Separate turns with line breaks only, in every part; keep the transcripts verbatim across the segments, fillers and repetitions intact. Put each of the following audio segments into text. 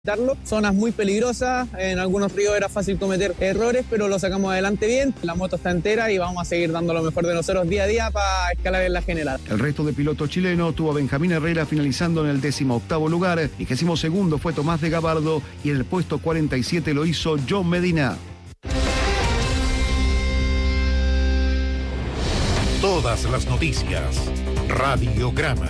Zonas muy peligrosas, en algunos ríos era fácil cometer errores, pero lo sacamos adelante bien. La moto está entera y vamos a seguir dando lo mejor de nosotros día a día para escalar en la general.
El resto de pilotos chilenos tuvo a Benjamín Herrera finalizando en el décimo octavo lugar, vigésimo segundo fue Tomás de Gabardo y en el puesto cuarenta y siete lo hizo John Medina.
Todas las noticias. Radiograma.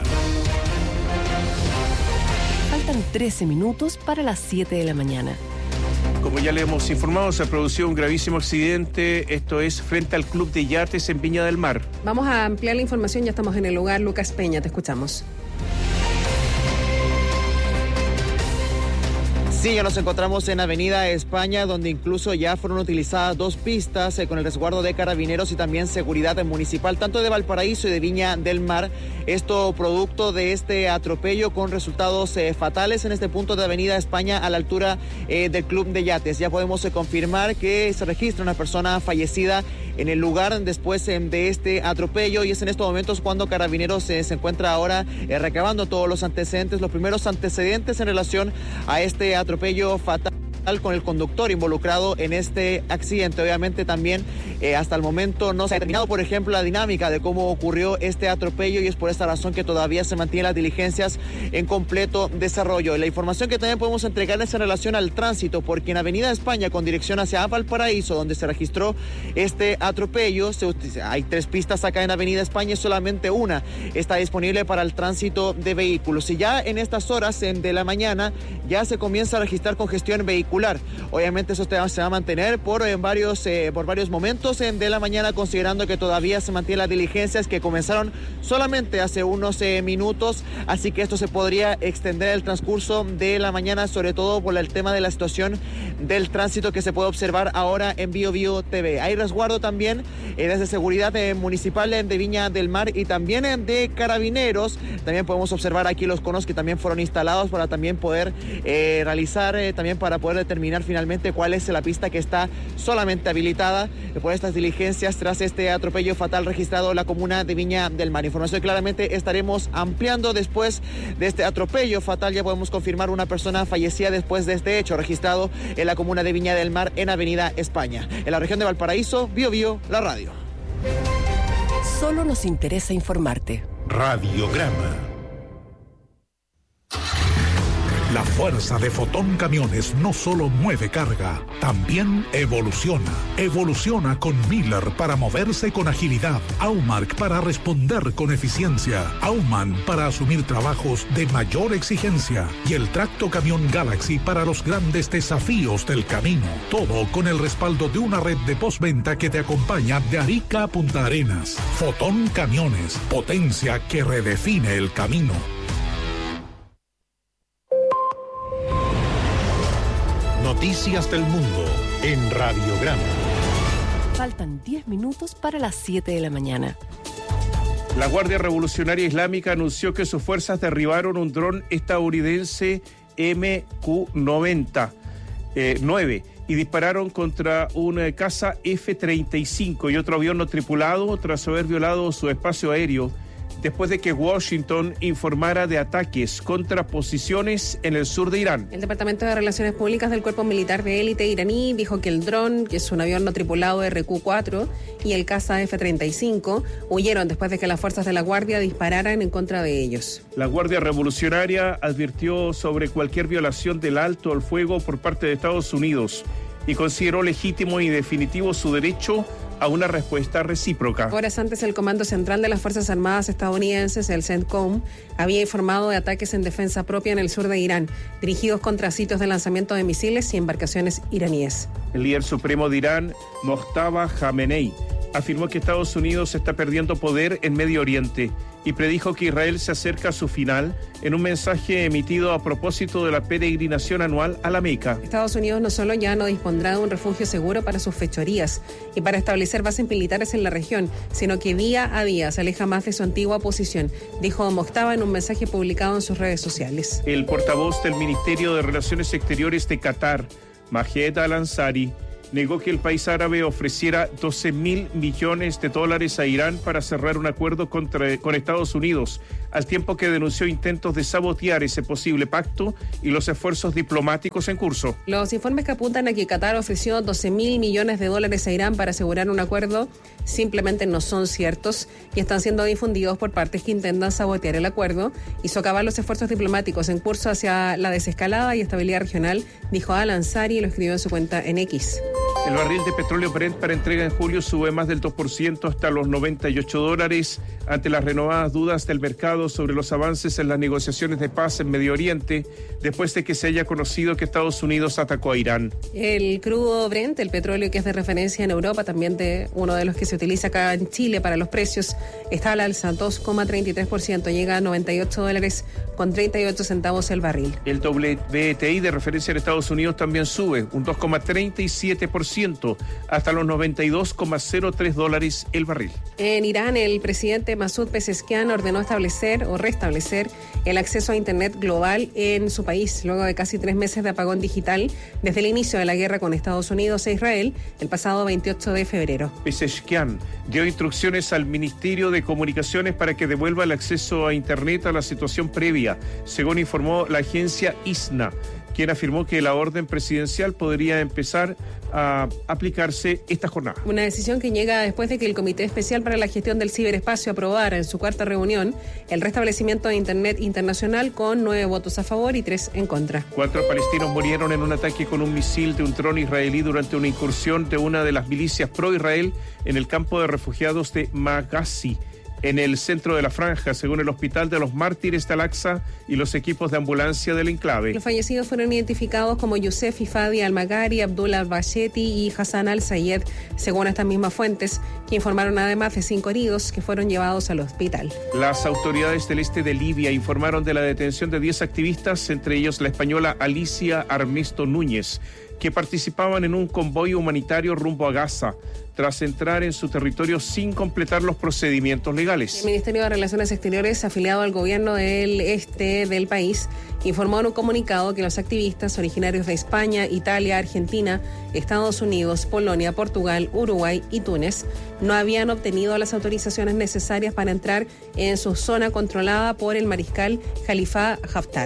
Faltan trece minutos para las siete de la mañana.
Como ya le hemos informado, se produció un gravísimo accidente, esto es frente al Club de Yates en Viña del Mar.
Vamos a ampliar la información, ya estamos en el lugar. Lucas Peña, te escuchamos.
Sí, ya nos encontramos en Avenida España, donde incluso ya fueron utilizadas dos pistas eh, con el resguardo de carabineros y también seguridad municipal, tanto de Valparaíso y de Viña del Mar. Esto producto de este atropello con resultados eh, fatales en este punto de Avenida España a la altura eh, del Club de Yates. Ya podemos eh, confirmar que se registra una persona fallecida en el lugar después eh, de este atropello, y es en estos momentos cuando Carabineros eh, se encuentra ahora eh, recabando todos los antecedentes, los primeros antecedentes en relación a este atropello fatal con el conductor involucrado en este accidente. Obviamente también eh, hasta el momento no se ha determinado, por ejemplo, la dinámica de cómo ocurrió este atropello, y es por esta razón que todavía se mantienen las diligencias en completo desarrollo. La información que también podemos entregarles en relación al tránsito, porque en Avenida España con dirección hacia Valparaíso, donde se registró este atropello, se, hay tres pistas acá en Avenida España y solamente una está disponible para el tránsito de vehículos. Y ya en estas horas en, de la mañana ya se comienza a registrar congestión vehicular. Obviamente eso se va a mantener por en varios eh, por varios momentos en de la mañana, considerando que todavía se mantienen las diligencias que comenzaron solamente hace unos eh, minutos, así que esto se podría extender el transcurso de la mañana, sobre todo por el tema de la situación del tránsito que se puede observar ahora en Bio Bio T V. Hay resguardo también eh, desde seguridad eh, municipal eh, de Viña del Mar y también eh, de Carabineros. También podemos observar aquí los conos que también fueron instalados para también poder eh, realizar, eh, también para poder determinar finalmente cuál es la pista que está solamente habilitada por estas diligencias tras este atropello fatal registrado en la comuna de Viña del Mar. Información que claramente estaremos ampliando después de este atropello fatal. Ya podemos confirmar una persona fallecida después de este hecho registrado en la comuna de Viña del Mar en Avenida España. En la región de Valparaíso, Bio Bio, la radio.
Solo nos interesa informarte.
Radiograma. La fuerza de Fotón Camiones no solo mueve carga, también evoluciona. Evoluciona con Miller para moverse con agilidad, Aumark para responder con eficiencia, Auman para asumir trabajos de mayor exigencia y el Tracto Camión Galaxy para los grandes desafíos del camino. Todo con el respaldo de una red de postventa que te acompaña de Arica a Punta Arenas. Fotón Camiones, potencia que redefine el camino. Noticias del mundo en Radiograma.
Faltan diez minutos para las siete de la mañana.
La Guardia Revolucionaria Islámica anunció que sus fuerzas derribaron un dron estadounidense M Q noventa nueve y dispararon contra una caza F treinta y cinco y otro avión no tripulado tras haber violado su espacio aéreo, después de que Washington informara de ataques contra posiciones en el sur de Irán.
El Departamento de Relaciones Públicas del Cuerpo Militar de Élite iraní dijo que el dron, que es un avión no tripulado R Q cuatro, y el caza F treinta y cinco huyeron después de que las fuerzas de la Guardia dispararan en contra de ellos.
La Guardia Revolucionaria advirtió sobre cualquier violación del alto al fuego por parte de Estados Unidos y consideró legítimo y definitivo su derecho a una respuesta recíproca.
Horas antes, el Comando Central de las Fuerzas Armadas estadounidenses, el CENTCOM, había informado de ataques en defensa propia en el sur de Irán, dirigidos contra sitios de lanzamiento de misiles y embarcaciones iraníes.
El líder supremo de Irán, Mojtaba Khamenei, afirmó que Estados Unidos está perdiendo poder en Medio Oriente y predijo que Israel se acerca a su final en un mensaje emitido a propósito de la peregrinación anual a la Meca.
Estados Unidos no solo ya no dispondrá de un refugio seguro para sus fechorías y para establecer bases militares en la región, sino que día a día se aleja más de su antigua posición, dijo Mojtaba en un mensaje publicado en sus redes sociales.
El portavoz del Ministerio de Relaciones Exteriores de Qatar, Majed Al-Ansari, negó que el país árabe ofreciera doce mil millones de dólares a Irán para cerrar un acuerdo contra, con Estados Unidos, al tiempo que denunció intentos de sabotear ese posible pacto y los esfuerzos diplomáticos en curso.
Los informes que apuntan a que Qatar ofreció doce mil millones de dólares a Irán para asegurar un acuerdo simplemente no son ciertos y están siendo difundidos por partes que intentan sabotear el acuerdo y socavar los esfuerzos diplomáticos en curso hacia la desescalada y estabilidad regional, dijo Al-Ansari y lo escribió en su cuenta en X.
El barril de petróleo Brent para entrega en julio sube más del dos por ciento hasta los noventa y ocho dólares ante las renovadas dudas del mercado sobre los avances en las negociaciones de paz en Medio Oriente después de que se haya conocido que Estados Unidos atacó a Irán.
El crudo Brent, el petróleo que es de referencia en Europa, también de uno de los que se utiliza acá en Chile para los precios, está al alza dos coma treinta y tres por ciento, llega a noventa y ocho dólares con treinta y ocho centavos el barril.
El W T I de referencia en Estados Unidos también sube un dos coma treinta y siete por ciento hasta los noventa y dos coma cero tres dólares el barril.
En Irán, el presidente Masoud Pezeshkian ordenó establecer o restablecer el acceso a Internet global en su país, luego de casi tres meses de apagón digital desde el inicio de la guerra con Estados Unidos e Israel el pasado veintiocho de febrero.
Pezeshkian dio instrucciones al Ministerio de Comunicaciones para que devuelva el acceso a Internet a la situación previa, según informó la agencia I S N A, quien afirmó que la orden presidencial podría empezar a aplicarse esta jornada.
Una decisión que llega después de que el Comité Especial para la Gestión del Ciberespacio aprobara en su cuarta reunión el restablecimiento de Internet internacional con nueve votos a favor y tres en contra.
Cuatro palestinos murieron en un ataque con un misil de un dron israelí durante una incursión de una de las milicias pro-Israel en el campo de refugiados de Maghazi, en el centro de la franja, según el Hospital de los Mártires de Al-Aqsa y los equipos de ambulancia del enclave.
Los fallecidos fueron identificados como Youssef Ifadi Al-Magari, Abdullah Al-Bashetti y Hassan Al-Sayed, según estas mismas fuentes, que informaron además de cinco heridos que fueron llevados al hospital.
Las autoridades del este de Libia informaron de la detención de diez activistas, entre ellos la española Alicia Armesto Núñez, que participaban en un convoy humanitario rumbo a Gaza, tras entrar en su territorio sin completar los procedimientos legales.
El Ministerio de Relaciones Exteriores, afiliado al gobierno del este del país, informó en un comunicado que los activistas originarios de España, Italia, Argentina, Estados Unidos, Polonia, Portugal, Uruguay y Túnez no habían obtenido las autorizaciones necesarias para entrar en su zona controlada por el mariscal Khalifa Haftar.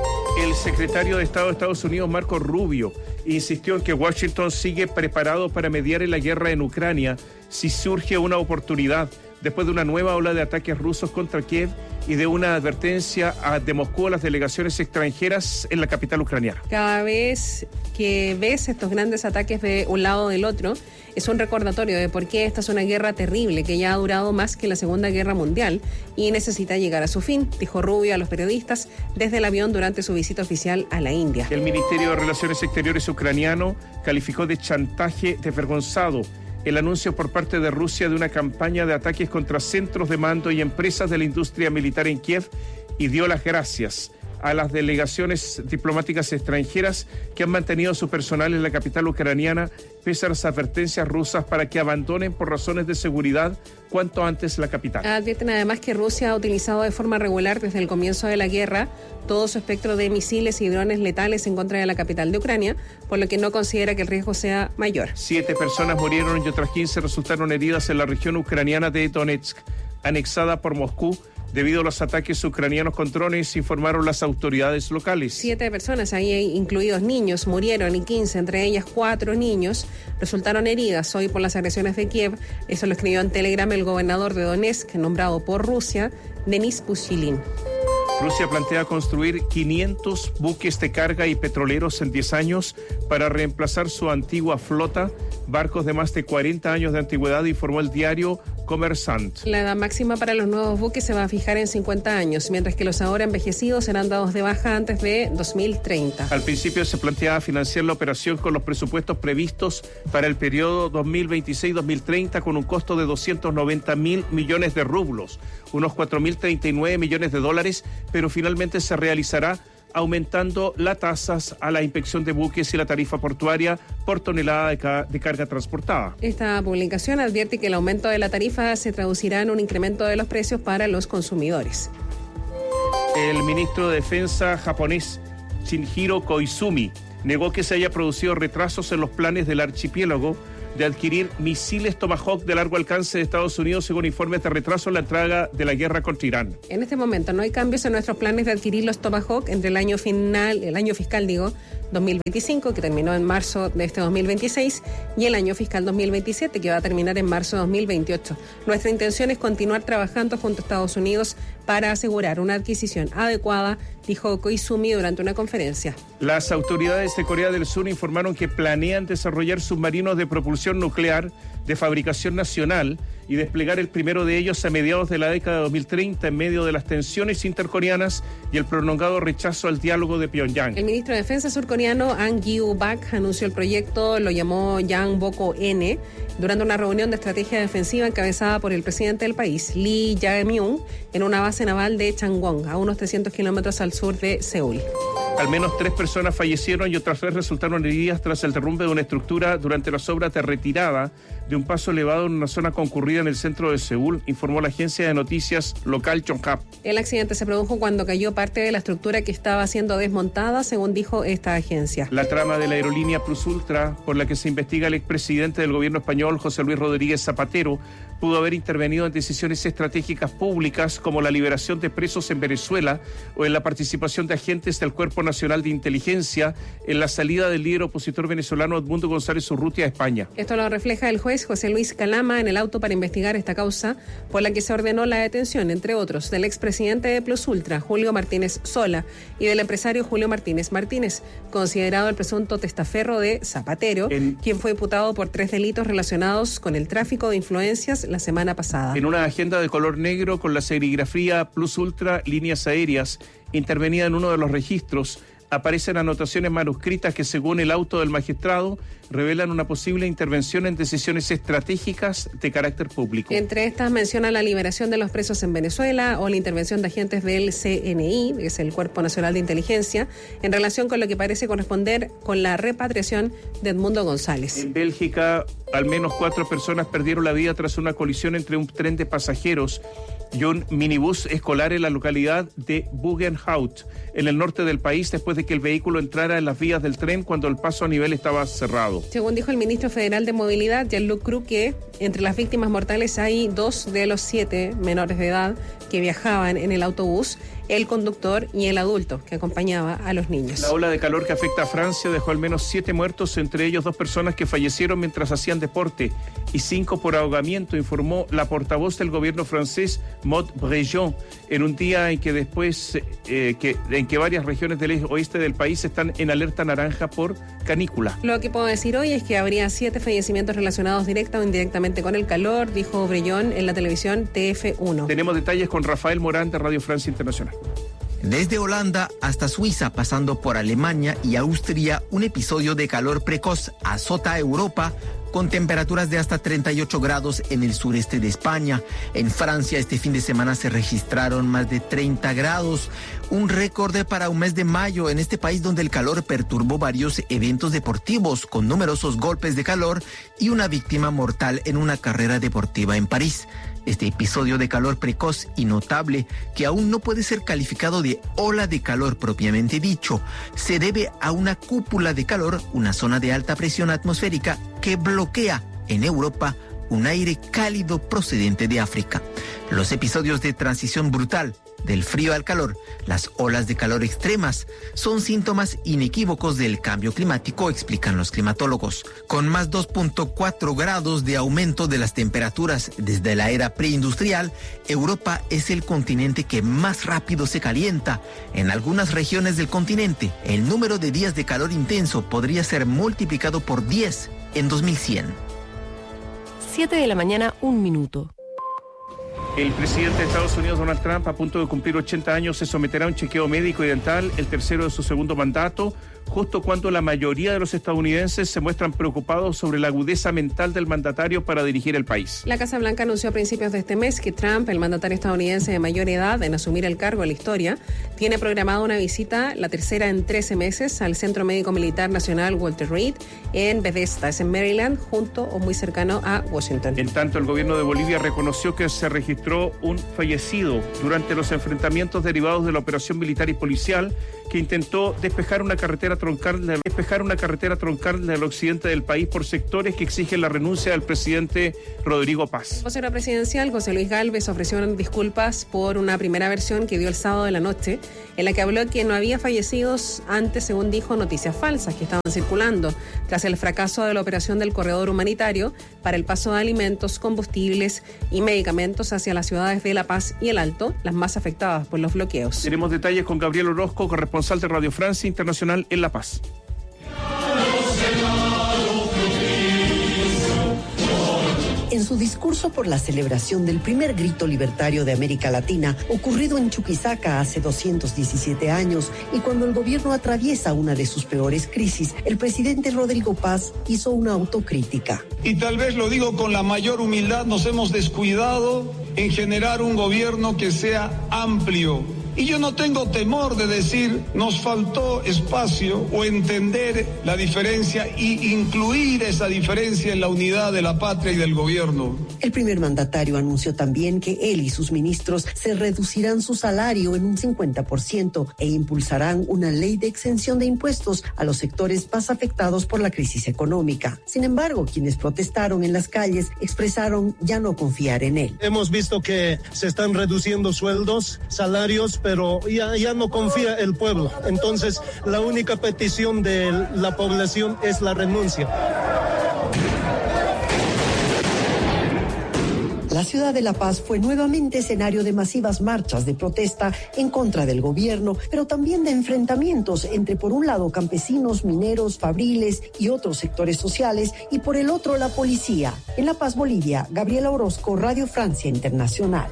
El secretario de Estado de Estados Unidos, Marco Rubio, insistió en que Washington sigue preparado para mediar en la guerra en Ucrania si surge una oportunidad, después de una nueva ola de ataques rusos contra Kiev y de una advertencia de Moscú a las delegaciones extranjeras en la capital ucraniana.
Cada vez que ves estos grandes ataques de un lado o del otro, es un recordatorio de por qué esta es una guerra terrible que ya ha durado más que la Segunda Guerra Mundial y necesita llegar a su fin, dijo Rubio a los periodistas desde el avión durante su visita oficial a la India.
El Ministerio de Relaciones Exteriores ucraniano calificó de chantaje desvergonzado el anuncio por parte de Rusia de una campaña de ataques contra centros de mando y empresas de la industria militar en Kiev y dio las gracias a las delegaciones diplomáticas extranjeras que han mantenido su personal en la capital ucraniana pese a las advertencias rusas para que abandonen por razones de seguridad cuanto antes la capital.
Advierten además que Rusia ha utilizado de forma regular desde el comienzo de la guerra todo su espectro de misiles y drones letales en contra de la capital de Ucrania, por lo que no considera que el riesgo sea mayor.
Siete personas murieron y otras quince resultaron heridas en la región ucraniana de Donetsk, anexada por Moscú, debido a los ataques ucranianos con drones, informaron las autoridades locales.
Siete personas, ahí incluidos niños, murieron y quince, entre ellas cuatro niños, resultaron heridas hoy por las agresiones de Kiev. Eso lo escribió en Telegram el gobernador de Donetsk, nombrado por Rusia, Denis Pushilin.
Rusia plantea construir quinientos buques de carga y petroleros en diez años para reemplazar su antigua flota, barcos de más de cuarenta años de antigüedad, informó el diario Kommersant.
La edad máxima para los nuevos buques se va a fijar en cincuenta años, mientras que los ahora envejecidos serán dados de baja antes de dos mil treinta.
Al principio se planteaba financiar la operación con los presupuestos previstos para el periodo dos mil veintiséis dos mil treinta con un costo de doscientos noventa mil millones de rublos, unos cuatro mil treinta y nueve millones de dólares, pero finalmente se realizará aumentando las tasas a la inspección de buques y la tarifa portuaria por tonelada de, ca- de carga transportada.
Esta publicación advierte que el aumento de la tarifa se traducirá en un incremento de los precios para los consumidores.
El ministro de Defensa japonés, Shinjiro Koizumi, negó que se haya producido retrasos en los planes del archipiélago de adquirir misiles Tomahawk de largo alcance de Estados Unidos, según informes de retraso en la entrega de la guerra contra Irán.
En este momento no hay cambios en nuestros planes de adquirir los Tomahawk entre el año final, el año fiscal, digo, dos mil veinticinco, que terminó en marzo de este dos mil veintiséis, y el año fiscal dos mil veintisiete, que va a terminar en marzo de dos mil veintiocho. Nuestra intención es continuar trabajando junto a Estados Unidos para asegurar una adquisición adecuada, dijo Koizumi durante una conferencia.
Las autoridades de Corea del Sur informaron que planean desarrollar submarinos de propulsión nuclear de fabricación nacional y desplegar el primero de ellos a mediados de la década de dos mil treinta en medio de las tensiones intercoreanas y el prolongado rechazo al diálogo de Pyongyang.
El ministro de Defensa surcoreano Ang Gyu-bak anunció el proyecto, lo llamó Yangboko-N, durante una reunión de estrategia defensiva encabezada por el presidente del país, Lee Jae-myung, en una base naval de Changwon, a unos trescientos kilómetros al sur de Seúl.
Al menos tres personas fallecieron y otras tres resultaron heridas tras el derrumbe de una estructura durante las obras de retirada de un paso elevado en una zona concurrida en el centro de Seúl, informó la agencia de noticias local Yonhap.
El accidente se produjo cuando cayó parte de la estructura que estaba siendo desmontada, según dijo esta agencia.
La trama de la aerolínea Plus Ultra, por la que se investiga el expresidente del gobierno español, José Luis Rodríguez Zapatero, pudo haber intervenido en decisiones estratégicas públicas como la liberación de presos en Venezuela o en la participación de agentes del Cuerpo Nacional de Inteligencia en la salida del líder opositor venezolano Edmundo González Urrutia a España.
Esto lo refleja el juez José Luis Calama en el auto para investigar esta causa, por la que se ordenó la detención, entre otros, del expresidente de Plus Ultra, Julio Martínez Sola, y del empresario Julio Martínez Martínez, considerado el presunto testaferro de Zapatero, en... quien fue imputado por tres delitos relacionados con el tráfico de influencias la semana pasada.
En una agenda de color negro con la serigrafía Plus Ultra Líneas Aéreas, intervenida en uno de los registros, aparecen anotaciones manuscritas que, según el auto del magistrado, revelan una posible intervención en decisiones estratégicas de carácter público.
Entre estas menciona la liberación de los presos en Venezuela o la intervención de agentes del C N I, que es el Cuerpo Nacional de Inteligencia, en relación con lo que parece corresponder con la repatriación de Edmundo González.
En Bélgica, al menos cuatro personas perdieron la vida tras una colisión entre un tren de pasajeros y un minibús escolar en la localidad de Bugenhout, en el norte del país, después de que el vehículo entrara en las vías del tren cuando el paso a nivel estaba cerrado.
Según dijo el ministro federal de Movilidad, Jean-Luc Cruque, entre las víctimas mortales hay dos de los siete menores de edad que viajaban en el autobús, el conductor y el adulto que acompañaba a los niños.
La ola de calor que afecta a Francia dejó al menos siete muertos, entre ellos dos personas que fallecieron mientras hacían deporte y cinco por ahogamiento, informó la portavoz del gobierno francés, Maud Brejon, en un día en que después eh, que, en que varias regiones del oeste del país están en alerta naranja por canícula.
Lo que puedo decir hoy es que habría siete fallecimientos relacionados directa o indirectamente con el calor, dijo Brejon en la televisión T F uno.
Tenemos detalles con Rafael Morán de Radio Francia Internacional.
Desde Holanda hasta Suiza, pasando por Alemania y Austria, un episodio de calor precoz azota a Europa, con temperaturas de hasta treinta y ocho grados en el sureste de España. En Francia este fin de semana se registraron más de treinta grados, un récord para un mes de mayo en este país donde el calor perturbó varios eventos deportivos con numerosos golpes de calor y una víctima mortal en una carrera deportiva en París. Este episodio de calor precoz y notable, que aún no puede ser calificado de ola de calor propiamente dicho, se debe a una cúpula de calor, una zona de alta presión atmosférica que bloquea en Europa un aire cálido procedente de África. Los episodios de transición brutal del frío al calor, las olas de calor extremas, son síntomas inequívocos del cambio climático, explican los climatólogos. Con más dos punto cuatro grados de aumento de las temperaturas desde la era preindustrial, Europa es el continente que más rápido se calienta. En algunas regiones del continente, el número de días de calor intenso podría ser multiplicado por diez en dos mil cien.
siete de la mañana, un minuto.
El presidente de Estados Unidos, Donald Trump, a punto de cumplir ochenta años, se someterá a un chequeo médico y dental, el tercero de su segundo mandato, justo cuando la mayoría de los estadounidenses se muestran preocupados sobre la agudeza mental del mandatario para dirigir el país.
La Casa Blanca anunció a principios de este mes que Trump, el mandatario estadounidense de mayor edad en asumir el cargo en la historia, tiene programada una visita, la tercera en trece meses, al Centro Médico Militar Nacional Walter Reed en Bethesda, es en Maryland, junto o muy cercano a Washington.
En tanto, el gobierno de Bolivia reconoció que se registró registró un fallecido durante los enfrentamientos derivados de la operación militar y policial que intentó despejar una carretera troncal de, despejar una carretera troncal del occidente del país por sectores que exigen la renuncia del presidente Rodrigo Paz.
El vocero presidencial, José Luis Gálvez, ofreció disculpas por una primera versión que dio el sábado de la noche, en la que habló que no había fallecidos antes, según dijo, noticias falsas que estaban circulando tras el fracaso de la operación del corredor humanitario para el paso de alimentos, combustibles y medicamentos hacia las ciudades de La Paz y El Alto, las más afectadas por los bloqueos.
Tenemos detalles con Gabriel Orozco, corresponsal de Radio Francia Internacional en La Paz.
En su discurso por la celebración del primer grito libertario de América Latina, ocurrido en Chuquisaca hace doscientos diecisiete años, y cuando el gobierno atraviesa una de sus peores crisis, el presidente Rodrigo Paz hizo una autocrítica.
Y tal vez lo digo con la mayor humildad, nos hemos descuidado en generar un gobierno que sea amplio. Y yo no tengo temor de decir, nos faltó espacio o entender la diferencia y incluir esa diferencia en la unidad de la patria y del gobierno.
El primer mandatario anunció también que él y sus ministros se reducirán su salario en un cincuenta por ciento e impulsarán una ley de exención de impuestos a los sectores más afectados por la crisis económica. Sin embargo, quienes protestaron en las calles expresaron ya no confiar en él.
Hemos visto que se están reduciendo sueldos, salarios, pero ya, ya no confía el pueblo. Entonces, la única petición de la población es la renuncia.
La ciudad de La Paz fue nuevamente escenario de masivas marchas de protesta en contra del gobierno, pero también de enfrentamientos entre, por un lado, campesinos, mineros, fabriles y otros sectores sociales, y por el otro, la policía. En La Paz, Bolivia, Gabriela Orozco, Radio Francia Internacional.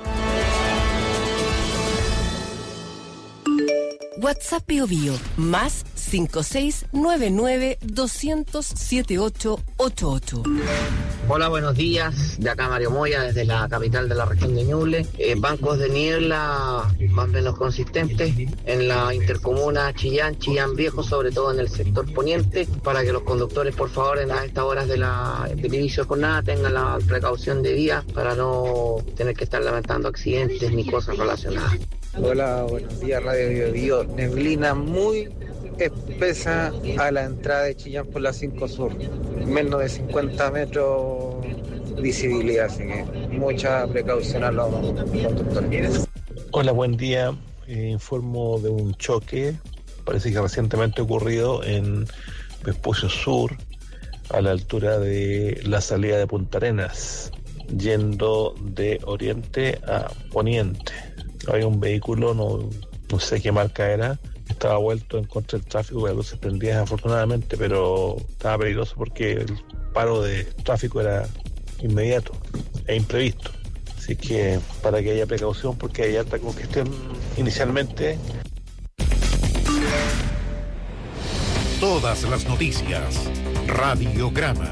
WhatsApp Bio Bio, más cinco seis nueve nueve dos cero cero siete ocho ocho ocho.
Hola, buenos días. De acá Mario Moya, desde la capital de la región de Ñuble. Eh, bancos de niebla más o menos consistentes en la intercomuna Chillán, Chillán Viejo, sobre todo en el sector poniente, para que los conductores, por favor, en a estas horas de la, del inicio de jornada tengan la precaución de vía para no tener que estar lamentando accidentes ni cosas relacionadas.
Hola, buenos días, Radio Bio Bio. Neblina muy espesa a la entrada de Chillán por la cinco Sur. Menos de cincuenta metros visibilidad, así que mucha precaución a los conductores.
Hola, buen día. Eh, informo de un choque, parece que recientemente ocurrido en Vespucio Sur, a la altura de la salida de Punta Arenas, yendo de oriente a poniente. Había un vehículo, no, no sé qué marca era, estaba vuelto en contra del tráfico, las luces prendidas afortunadamente, pero estaba peligroso porque el paro de tráfico era inmediato e imprevisto. Así que para que haya precaución, porque hay alta congestión inicialmente.
Todas las noticias. Radiograma.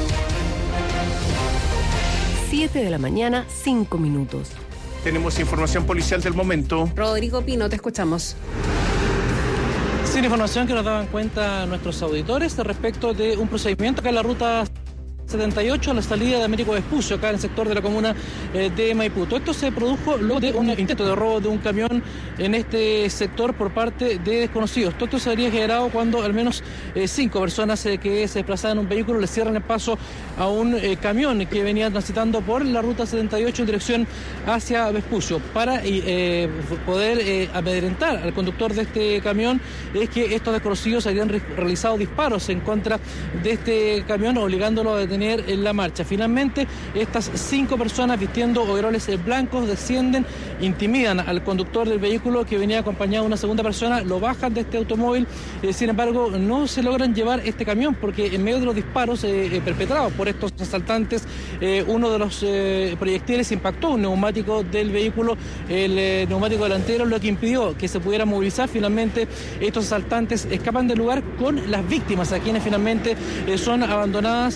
siete de la mañana, cinco minutos.
Tenemos información policial del momento.
Rodrigo Pino, te escuchamos.
Sin información que nos daban cuenta nuestros auditores respecto de un procedimiento acá en la ruta setenta y ocho a la salida de Américo Vespucio, acá en el sector de la comuna eh, de Maipú. Todo esto se produjo luego de un intento de robo de un camión en este sector por parte de desconocidos. Todo esto se habría generado cuando al menos eh, cinco personas eh, que se desplazaban en un vehículo le cierran el paso a un eh, camión que venía transitando por la ruta setenta y ocho en dirección hacia Vespucio. Para eh, poder eh, amedrentar al conductor de este camión, es que estos desconocidos habían re- realizado disparos en contra de este camión, obligándolo a detener en la marcha. Finalmente, estas cinco personas vistiendo overoles blancos descienden, intimidan al conductor del vehículo que venía acompañado de una segunda persona, lo bajan de este automóvil, eh, sin embargo no se logran llevar este camión porque en medio de los disparos eh, eh, perpetrados por estos asaltantes, eh, uno de los eh, proyectiles impactó un neumático del vehículo, el eh, neumático delantero, lo que impidió que se pudiera movilizar. Finalmente, estos asaltantes escapan del lugar con las víctimas, a quienes finalmente eh, son abandonadas en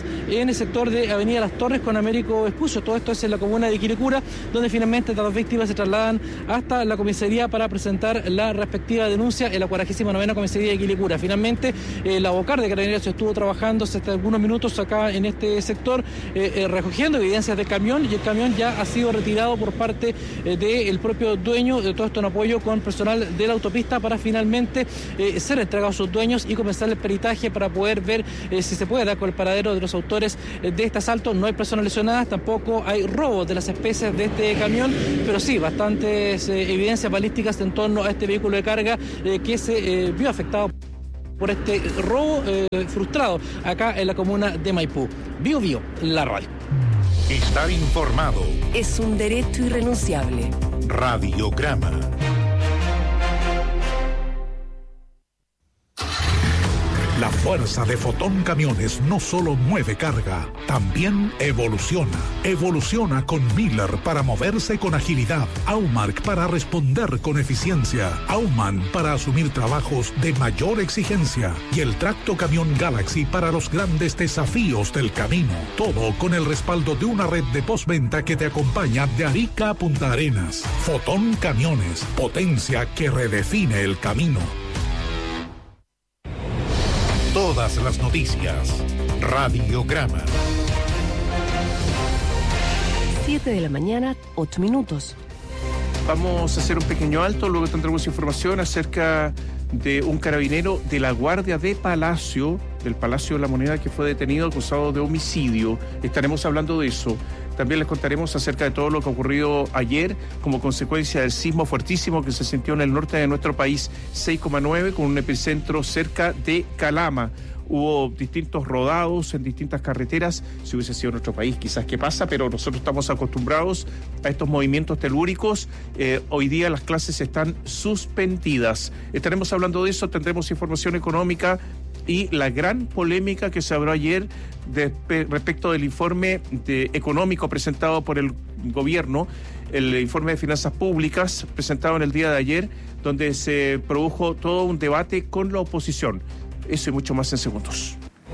el sector de Avenida Las Torres con Américo Vespucio. Todo esto es en la comuna de Quilicura, donde finalmente estas dos víctimas se trasladan hasta la comisaría para presentar la respectiva denuncia en la cuadragésima novena comisaría de Quilicura. Finalmente, eh, la vocal de Carabineros estuvo trabajando hasta algunos minutos acá en este sector, eh, eh, recogiendo evidencias del camión, y el camión ya ha sido retirado por parte eh, del propio dueño, de todo esto en apoyo con personal de la autopista para finalmente eh, ser entregado a sus dueños y comenzar el peritaje para poder ver eh, si se puede dar con el paradero de los autores eh, de este asalto. No hay personas lesionadas, tampoco hay robos de las especies de este camión, pero sí bastantes eh, evidencias balísticas en torno a este vehículo de carga eh, que se eh, vio afectado por este robo eh, frustrado acá en la comuna de Maipú. Bio Bio, la radio.
Estar informado
es un derecho irrenunciable.
Radiograma. La fuerza de Fotón Camiones no solo mueve carga, también evoluciona. Evoluciona con Miller para moverse con agilidad, Aumark para responder con eficiencia, Auman para asumir trabajos de mayor exigencia y el Tracto Camión Galaxy para los grandes desafíos del camino. Todo con el respaldo de una red de postventa que te acompaña de Arica a Punta Arenas. Fotón Camiones, potencia que redefine el camino. Todas las noticias. Radiograma.
siete de la mañana, ocho minutos.
Vamos a hacer un pequeño alto, luego tendremos información acerca de un carabinero de la Guardia de Palacio, del Palacio de la Moneda, que fue detenido acusado de homicidio. Estaremos hablando de eso. También les contaremos acerca de todo lo que ha ocurrido ayer como consecuencia del sismo fuertísimo que se sintió en el norte de nuestro país, seis coma nueve, con un epicentro cerca de Calama. Hubo distintos rodados en distintas carreteras. Si hubiese sido nuestro país, quizás qué pasa, pero nosotros estamos acostumbrados a estos movimientos telúricos. Eh, hoy día las clases están suspendidas. Estaremos hablando de eso, tendremos información económica y la gran polémica que se abrió ayer de, respecto del informe de, económico presentado por el gobierno, el informe de finanzas públicas presentado en el día de ayer, donde se produjo todo un debate con la oposición. Eso y mucho más en segundos.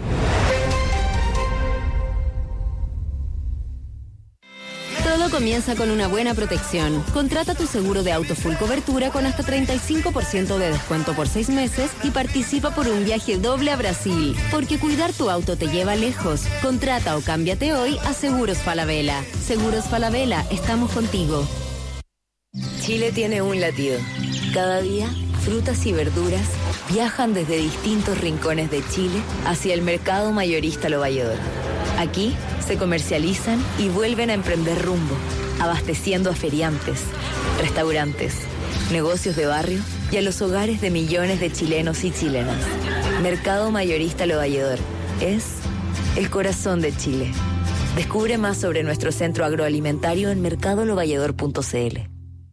Todo comienza con una buena protección. Contrata tu seguro de auto full cobertura con hasta treinta y cinco por ciento de descuento por seis meses y participa por un viaje doble a Brasil. Porque cuidar tu auto te lleva lejos. Contrata o cámbiate hoy a Seguros Falabella. Seguros Falabella, estamos contigo.
Chile tiene un latido. Cada día, frutas y verduras viajan desde distintos rincones de Chile hacia el mercado mayorista Lo Valledor. Aquí se comercializan y vuelven a emprender rumbo, abasteciendo a feriantes, restaurantes, negocios de barrio y a los hogares de millones de chilenos y chilenas. Mercado Mayorista Lo Valledor es el corazón de Chile. Descubre más sobre nuestro centro agroalimentario en mercado lo valledor punto c l.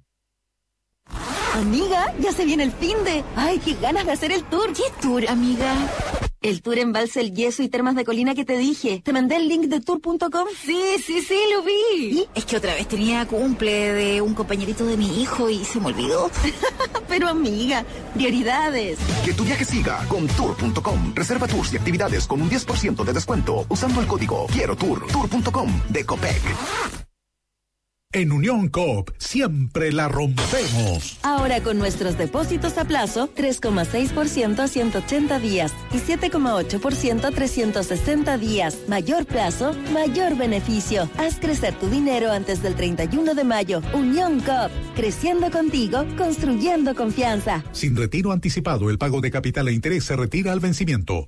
Amiga, ya se viene el finde. Ay, qué ganas de hacer el tour.
¿Qué tour, amiga?
El tour Embalse El Yeso y Termas de Colina que te dije. ¿Te mandé el link de tour punto com?
Sí, sí, sí, lo vi.
¿Y?
Es que otra vez tenía cumple de un compañerito de mi hijo y se me olvidó.
Pero amiga, prioridades.
Que tu viaje siga con tour punto com. Reserva tours y actividades con un diez por ciento de descuento usando el código Quiero Tour. tour punto com de Copec.
En Unión Coop siempre la rompemos.
Ahora con nuestros depósitos a plazo, tres coma seis por ciento a ciento ochenta días y siete coma ocho por ciento a trescientos sesenta días. Mayor plazo, mayor beneficio. Haz crecer tu dinero antes del treinta y uno de mayo. Unión Coop, creciendo contigo, construyendo confianza.
Sin retiro anticipado, el pago de capital e interés se retira al vencimiento.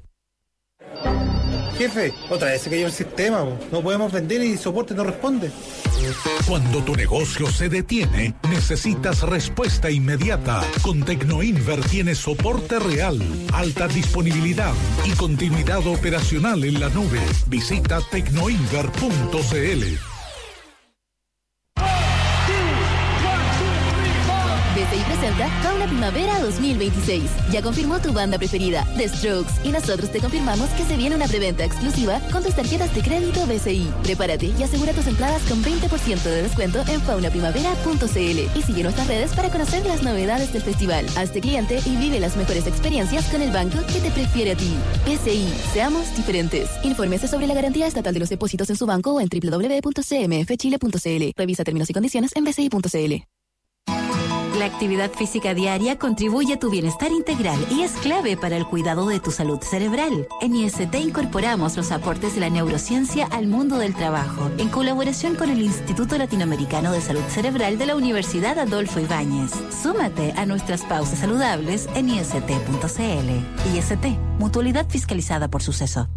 Jefe, otra vez se cayó el sistema. No podemos vender y soporte no responde.
Cuando tu negocio se detiene, necesitas respuesta inmediata. Con Tecnoinver tienes soporte real, alta disponibilidad y continuidad operacional en la nube. Visita tecnoinver punto c l.
B C I presenta
presenta Fauna Primavera dos mil veintiséis. Ya confirmó tu banda preferida, The Strokes, y nosotros te confirmamos que se viene una preventa exclusiva con tus tarjetas de crédito B C I. Prepárate y asegura tus entradas con veinte por ciento de descuento en fauna primavera punto c l y sigue nuestras redes para conocer las novedades del festival. Hazte cliente y vive las mejores experiencias con el banco que te prefiere a ti. B C I, seamos diferentes. Infórmese sobre la garantía estatal de los depósitos en su banco o en doble u doble u doble u punto c m f chile punto c l. Revisa términos y condiciones en b c i punto c l.
La actividad física diaria contribuye a tu bienestar integral y es clave para el cuidado de tu salud cerebral. En I S T incorporamos los aportes de la neurociencia al mundo del trabajo, en colaboración con el Instituto Latinoamericano de Salud Cerebral de la Universidad Adolfo Ibáñez. Súmate a nuestras pausas saludables en i s t punto c l. I S T, mutualidad fiscalizada por Suceso.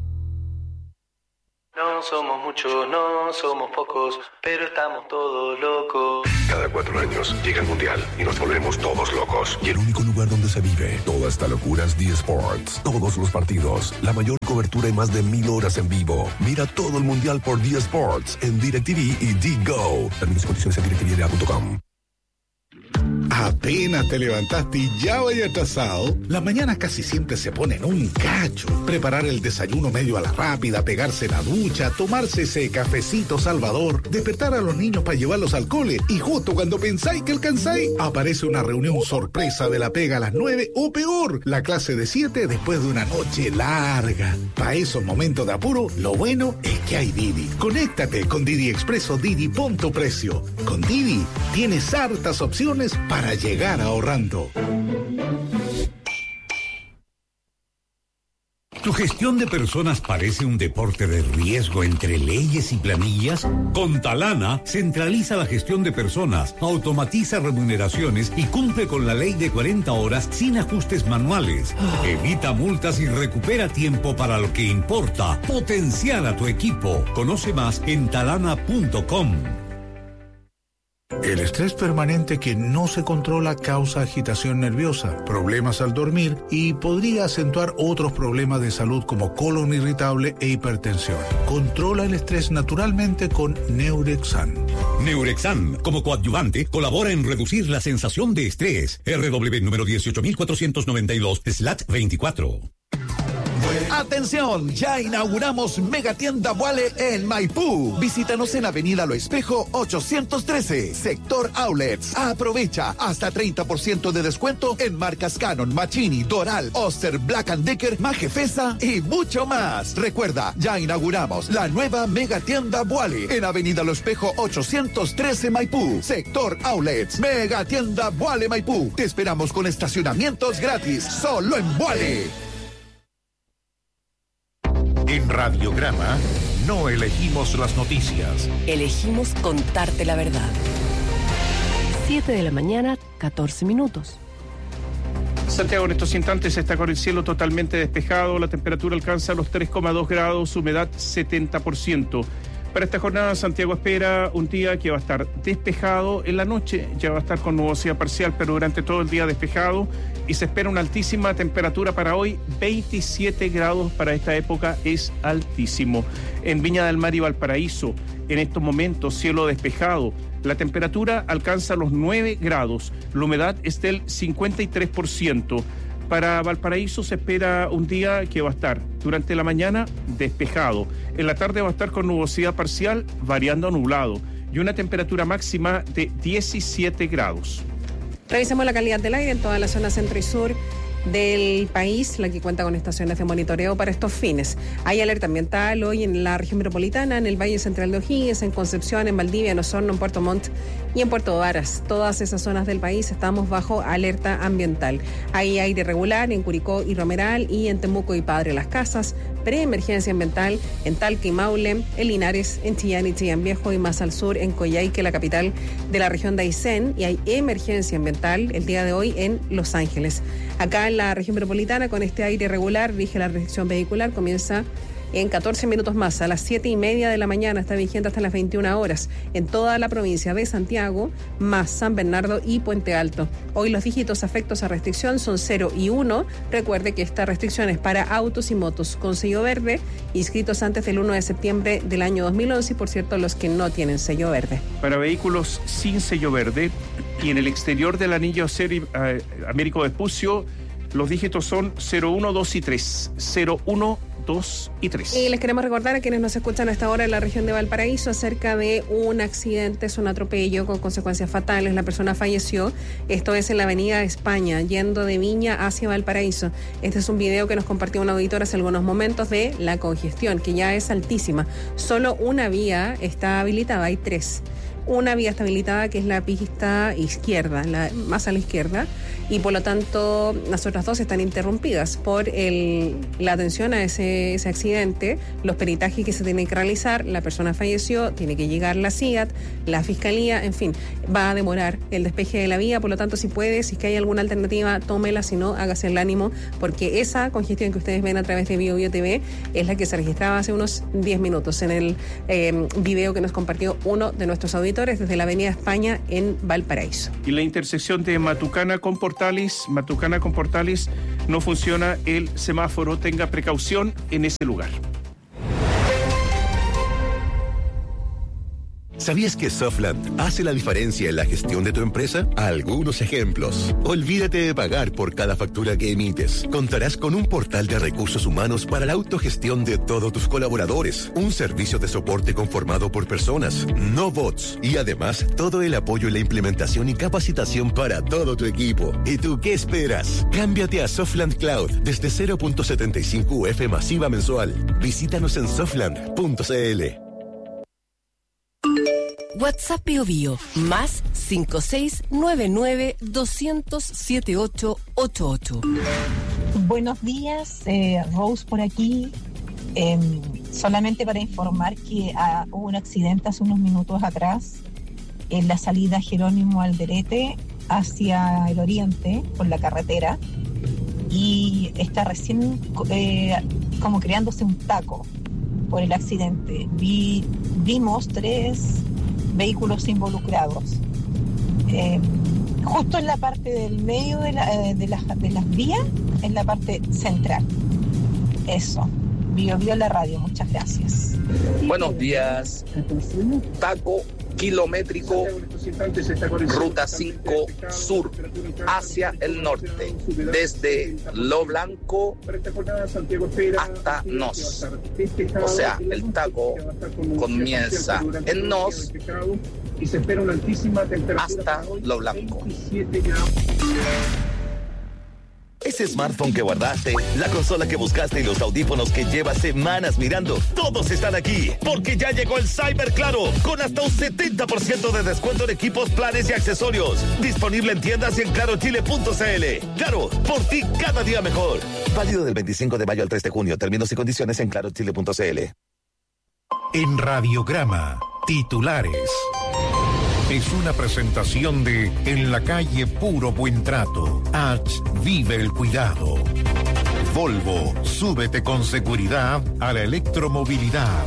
No somos muchos, no somos pocos, pero estamos todos locos.
Cada cuatro años llega el Mundial y nos volvemos todos locos. Y el único lugar donde se vive toda esta locura es D Sports. Todos los partidos, la mayor cobertura y más de mil horas en vivo. Mira todo el Mundial por D Sports en DirecTV y D-Go. Términos y condiciones en direct t v punto com.
Apenas te levantaste y ya vaya atrasado. Las mañanas casi siempre se ponen un cacho. Preparar el desayuno medio a la rápida, pegarse la ducha, tomarse ese cafecito salvador, despertar a los niños para llevarlos al cole y justo cuando pensáis que alcanzáis, aparece una reunión sorpresa de la pega a las nueve o peor, la clase de siete después de una noche larga. Para esos momentos de apuro, lo bueno es que hay Didi. Conéctate con Didi Expreso Didi Punto Precio. Con Didi tienes hartas opciones para llegar ahorrando.
¿Tu gestión de personas parece un deporte de riesgo entre leyes y planillas? Con Talana, centraliza la gestión de personas, automatiza remuneraciones y cumple con la ley de cuarenta horas sin ajustes manuales. Evita multas y recupera tiempo para lo que importa. Potenciar a tu equipo. Conoce más en talana punto com.
El estrés permanente que no se controla causa agitación nerviosa, problemas al dormir y podría acentuar otros problemas de salud como colon irritable e hipertensión. Controla el estrés naturalmente con Neurexan.
Neurexan, como coadyuvante, colabora en reducir la sensación de estrés. R W número dieciocho mil cuatrocientos noventa y dos slash veinticuatro.
Atención, ya inauguramos Megatienda Boale en Maipú. Visítanos en Avenida Lo Espejo ochocientos trece, Sector Outlets. Aprovecha hasta treinta por ciento de descuento en marcas Canon, Machini, Doral, Oster, Black and Decker, Majefesa y mucho más. Recuerda, ya inauguramos la nueva Megatienda Boale en Avenida Lo Espejo ochocientos trece, Maipú, Sector Outlets. Megatienda Boale Maipú. Te esperamos con estacionamientos gratis, solo en Boale.
En Radiograma no elegimos las noticias.
Elegimos contarte la verdad.
siete de la mañana, catorce minutos.
Santiago en estos instantes está con el cielo totalmente despejado, la temperatura alcanza los tres coma dos grados, humedad setenta por ciento. Para esta jornada Santiago espera un día que va a estar despejado, en la noche ya va a estar con nubosidad parcial, pero durante todo el día despejado, y se espera una altísima temperatura para hoy, veintisiete grados para esta época es altísimo. En Viña del Mar y Valparaíso, en estos momentos cielo despejado, la temperatura alcanza los nueve grados, la humedad es del cincuenta y tres por ciento. Para Valparaíso se espera un día que va a estar durante la mañana despejado, en la tarde va a estar con nubosidad parcial variando a nublado y una temperatura máxima de diecisiete grados.
Revisemos la calidad del aire en toda la zona centro y sur del país, la que cuenta con estaciones de monitoreo para estos fines. Hay alerta ambiental hoy en la región metropolitana, en el Valle Central de O'Higgins, en Concepción, en Valdivia, en Osorno, en Puerto Montt y en Puerto Varas. Todas esas zonas del país estamos bajo alerta ambiental. Hay aire regular en Curicó y Romeral y en Temuco y Padre Las Casas. Preemergencia ambiental en Talca y Maule, en Linares, en Chillán y Chillán Viejo y más al sur en Coyhaique, la capital de la región de Aysén. Y hay emergencia ambiental el día de hoy en Los Ángeles. Acá en la región metropolitana, con este aire regular, rige la restricción vehicular, comienza en catorce minutos más, a las siete y media de la mañana, está vigente hasta las veintiuna horas, en toda la provincia de Santiago, más San Bernardo y Puente Alto. Hoy los dígitos afectos a restricción son cero y uno. Recuerde que esta restricción es para autos y motos con sello verde, inscritos antes del uno de septiembre del año dos mil once, y por cierto, los que no tienen sello verde.
Para vehículos sin sello verde, Y en el exterior del anillo Seri, eh, Américo Vespucio, los dígitos son cero uno, dos y tres. cero uno, dos y tres.
Y les queremos recordar a quienes nos escuchan a esta hora en la región de Valparaíso acerca de un accidente, es un atropello con consecuencias fatales. La persona falleció. Esto es en la avenida España, yendo de Viña hacia Valparaíso. Este es un video que nos compartió un auditor hace algunos momentos de la congestión, que ya es altísima. Solo una vía está habilitada, hay tres. Una vía está habilitada, que es la pista izquierda, la, más a la izquierda, y por lo tanto las otras dos están interrumpidas por el, la atención a ese, ese accidente, los peritajes que se tienen que realizar. La persona falleció, tiene que llegar la C I A T, la Fiscalía, en fin, va a demorar el despeje de la vía. Por lo tanto, si puede, si es que hay alguna alternativa, tómela, si no, hágase el ánimo, porque esa congestión que ustedes ven a través de Bio Bio T V es la que se registraba hace unos diez minutos en el eh, video que nos compartió uno de nuestros auditores desde la avenida España en Valparaíso.
Y la intersección de Matucana con Portales, Matucana con Portales, no funciona el semáforo. Tenga precaución en ese lugar.
¿Sabías que Softland hace la diferencia en la gestión de tu empresa? Algunos ejemplos. Olvídate de pagar por cada factura que emites. Contarás con un portal de recursos humanos para la autogestión de todos tus colaboradores. Un servicio de soporte conformado por personas, no bots. Y además, todo el apoyo en la implementación y capacitación para todo tu equipo. ¿Y tú qué esperas? Cámbiate a Softland Cloud desde cero punto setenta y cinco U F masiva mensual. Visítanos en softland punto c l.
WhatsApp Bio Bio, más cinco seis nueve nueve, dos cero cero, siete ocho ocho ocho.
Buenos días, eh, Rose por aquí. Eh, solamente para informar que ah, hubo un accidente hace unos minutos atrás en la salida Jerónimo Alderete hacia el oriente por la carretera, y está recién eh, como creándose un taco por el accidente. Vi, vimos tres vehículos involucrados. Eh, justo en la parte del medio de, la, de, las, de las vías, en la parte central. Eso. Bio Bio la radio, muchas gracias.
Buenos días. Taco kilométrico, ruta cinco sur, hacia el norte, desde Lo Blanco hasta Nos. O sea, el taco comienza en Nos hasta Lo Blanco.
Ese smartphone que guardaste, la consola que buscaste y los audífonos que llevas semanas mirando, todos están aquí, porque ya llegó el Cyber Claro, con hasta un setenta por ciento de descuento en equipos, planes y accesorios. Disponible en tiendas y en claro chile punto c l. Claro, por ti cada día mejor. Válido del veinticinco de mayo al tres de junio. Términos y condiciones en claro chile punto c l.
En Radiograma, titulares. Es una presentación de En la calle Puro Buen Trato. H. Vive el cuidado. Volvo, súbete con seguridad a la electromovilidad.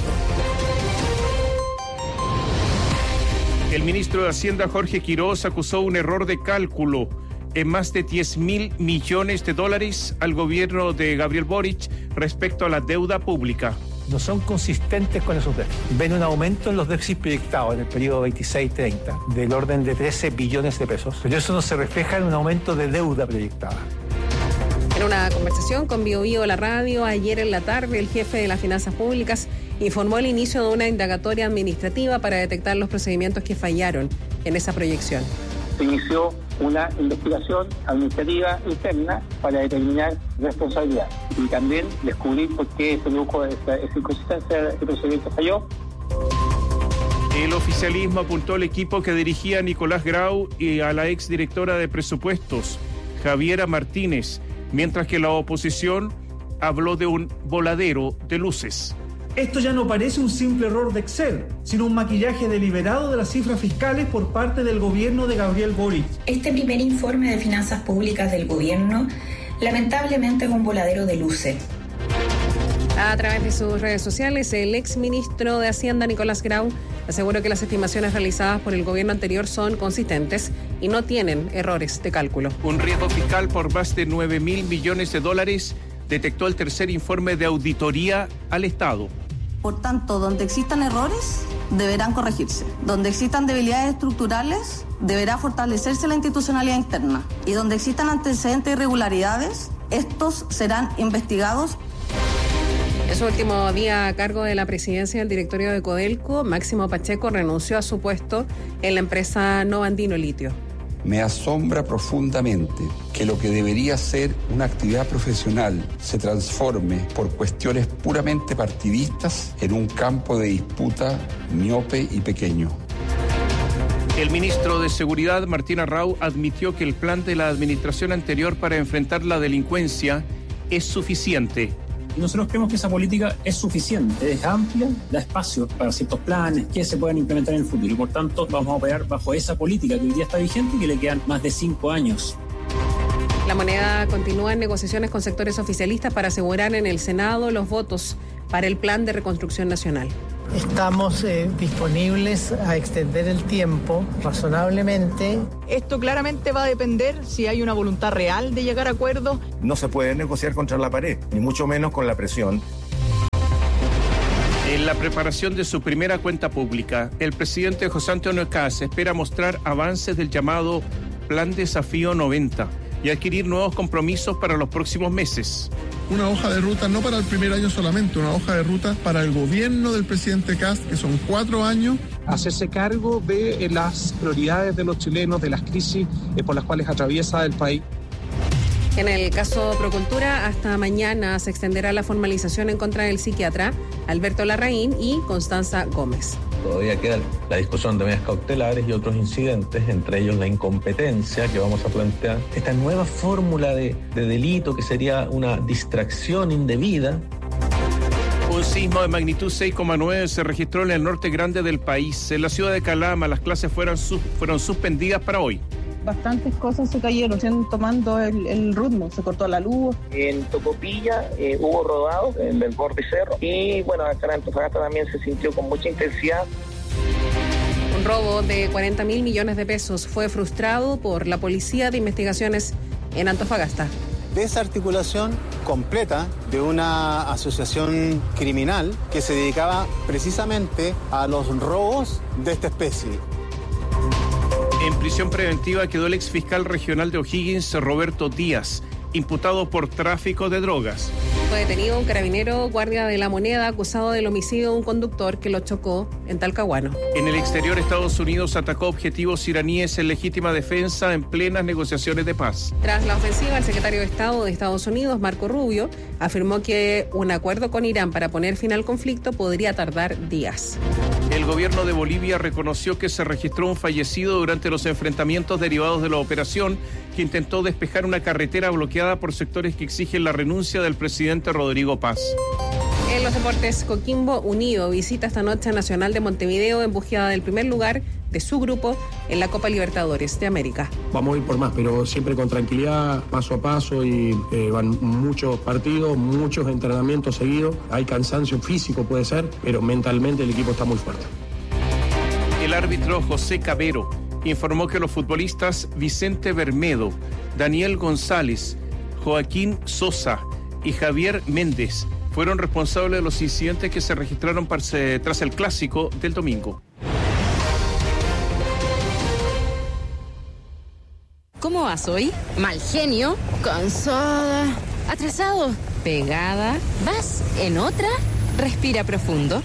El ministro de Hacienda, Jorge Quiroz, acusó un error de cálculo en más de diez mil millones de dólares al gobierno de Gabriel Boric respecto a la deuda pública.
No son consistentes con esos déficits. Ven un aumento en los déficits proyectados en el periodo veintiséis treinta del orden de trece billones de pesos, pero eso no se refleja en un aumento de deuda proyectada.
En una conversación con Bio Bio la radio ayer en la tarde, el jefe de las finanzas públicas informó el inicio de una indagatoria administrativa para detectar los procedimientos que fallaron en esa proyección.
Se inició una investigación administrativa interna para determinar responsabilidad y también descubrir por qué se produjo esa, esa inconsistencia, el procedimiento falló.
El oficialismo apuntó al equipo que dirigía Nicolás Grau y a la exdirectora de presupuestos, Javiera Martínez, mientras que la oposición habló de un voladero de luces.
Esto ya no parece un simple error de Excel, sino un maquillaje deliberado de las cifras fiscales por parte del gobierno de Gabriel Boric.
Este primer informe de finanzas públicas del gobierno lamentablemente es un voladero de luces.
A través de sus redes sociales, el exministro de Hacienda, Nicolás Grau, aseguró que las estimaciones realizadas por el gobierno anterior son consistentes y no tienen errores de cálculo.
Un riesgo fiscal por más de nueve mil millones de dólares detectó el tercer informe de auditoría al Estado.
Por tanto, donde existan errores,
deberán corregirse. Donde existan debilidades estructurales, deberá fortalecerse la institucionalidad interna. Y donde existan antecedentes de irregularidades, estos serán investigados.
En su último día a cargo de la presidencia del directorio de Codelco, Máximo Pacheco renunció a su puesto en la empresa Novandino Litio.
Me asombra profundamente que lo que debería ser una actividad profesional se transforme por cuestiones puramente partidistas en un campo de disputa miope y pequeño.
El ministro de Seguridad, Martín Arrau, admitió que el plan de la administración anterior para enfrentar la delincuencia es suficiente.
Nosotros creemos que esa política es suficiente, es amplia, da espacio para ciertos planes que se puedan implementar en el futuro y por tanto vamos a operar bajo esa política que hoy día está vigente y que le quedan más de cinco años.
La Moneda continúa en negociaciones con sectores oficialistas para asegurar en el Senado los votos para el Plan de Reconstrucción Nacional.
Estamos eh, disponibles a extender el tiempo razonablemente.
Esto claramente va a depender si hay una voluntad real de llegar a acuerdos.
No se puede negociar contra la pared, ni mucho menos con la presión.
En la preparación de su primera cuenta pública, el presidente José Antonio Kast espera mostrar avances del llamado Plan Desafío noventa y adquirir nuevos compromisos para los próximos meses.
Una hoja de ruta no para el primer año solamente, una hoja de ruta para el gobierno del presidente Kast, que son cuatro años.
Hacerse cargo de las prioridades de los chilenos, de las crisis eh, por las cuales atraviesa el país.
En el caso Procultura, hasta mañana se extenderá la formalización en contra del psiquiatra Alberto Larraín y Constanza Gómez.
Todavía queda la discusión de medidas cautelares y otros incidentes, entre ellos la incompetencia que vamos a plantear. Esta nueva fórmula de, de delito que sería una distracción indebida.
Un sismo de magnitud seis coma nueve se registró en el norte grande del país. En la ciudad de Calama las clases fueron, sus, fueron suspendidas para hoy.
Bastantes cosas se cayeron, tomando el, el ritmo, se cortó la luz.
En Tocopilla eh, hubo rodados en el borde cerro y bueno, acá en Antofagasta también se sintió con mucha intensidad.
Un robo de cuarenta mil millones de pesos fue frustrado por la Policía de Investigaciones en Antofagasta.
Desarticulación completa de una asociación criminal que se dedicaba precisamente a los robos de esta especie.
En prisión preventiva quedó el exfiscal regional de O'Higgins, Roberto Díaz, imputado por tráfico de drogas.
Fue detenido un carabinero guardia de La Moneda acusado del homicidio de un conductor que lo chocó en Talcahuano.
En el exterior, Estados Unidos atacó objetivos iraníes en legítima defensa en plenas negociaciones de paz.
Tras la ofensiva, el secretario de Estado de Estados Unidos, Marco Rubio, afirmó que un acuerdo con Irán para poner fin al conflicto podría tardar días.
El gobierno de Bolivia reconoció que se registró un fallecido durante los enfrentamientos derivados de la operación que intentó despejar una carretera bloqueada por sectores que exigen la renuncia del presidente Rodrigo Paz.
En los deportes, Coquimbo Unido visita esta noche a Nacional de Montevideo en búsqueda del primer lugar de su grupo en la Copa Libertadores de América.
Vamos a ir por más, pero siempre con tranquilidad, paso a paso, y eh, van muchos partidos, muchos entrenamientos seguidos. Hay cansancio físico, puede ser, pero mentalmente el equipo está muy fuerte.
El árbitro José Cabero informó que los futbolistas Vicente Bermedo, Daniel González, Joaquín Sosa y Javier Méndez fueron responsables de los incidentes que se registraron tras el clásico del domingo.
¿Cómo vas hoy? Mal genio, cansada, atrasado, pegada. ¿Vas en otra? Respira profundo.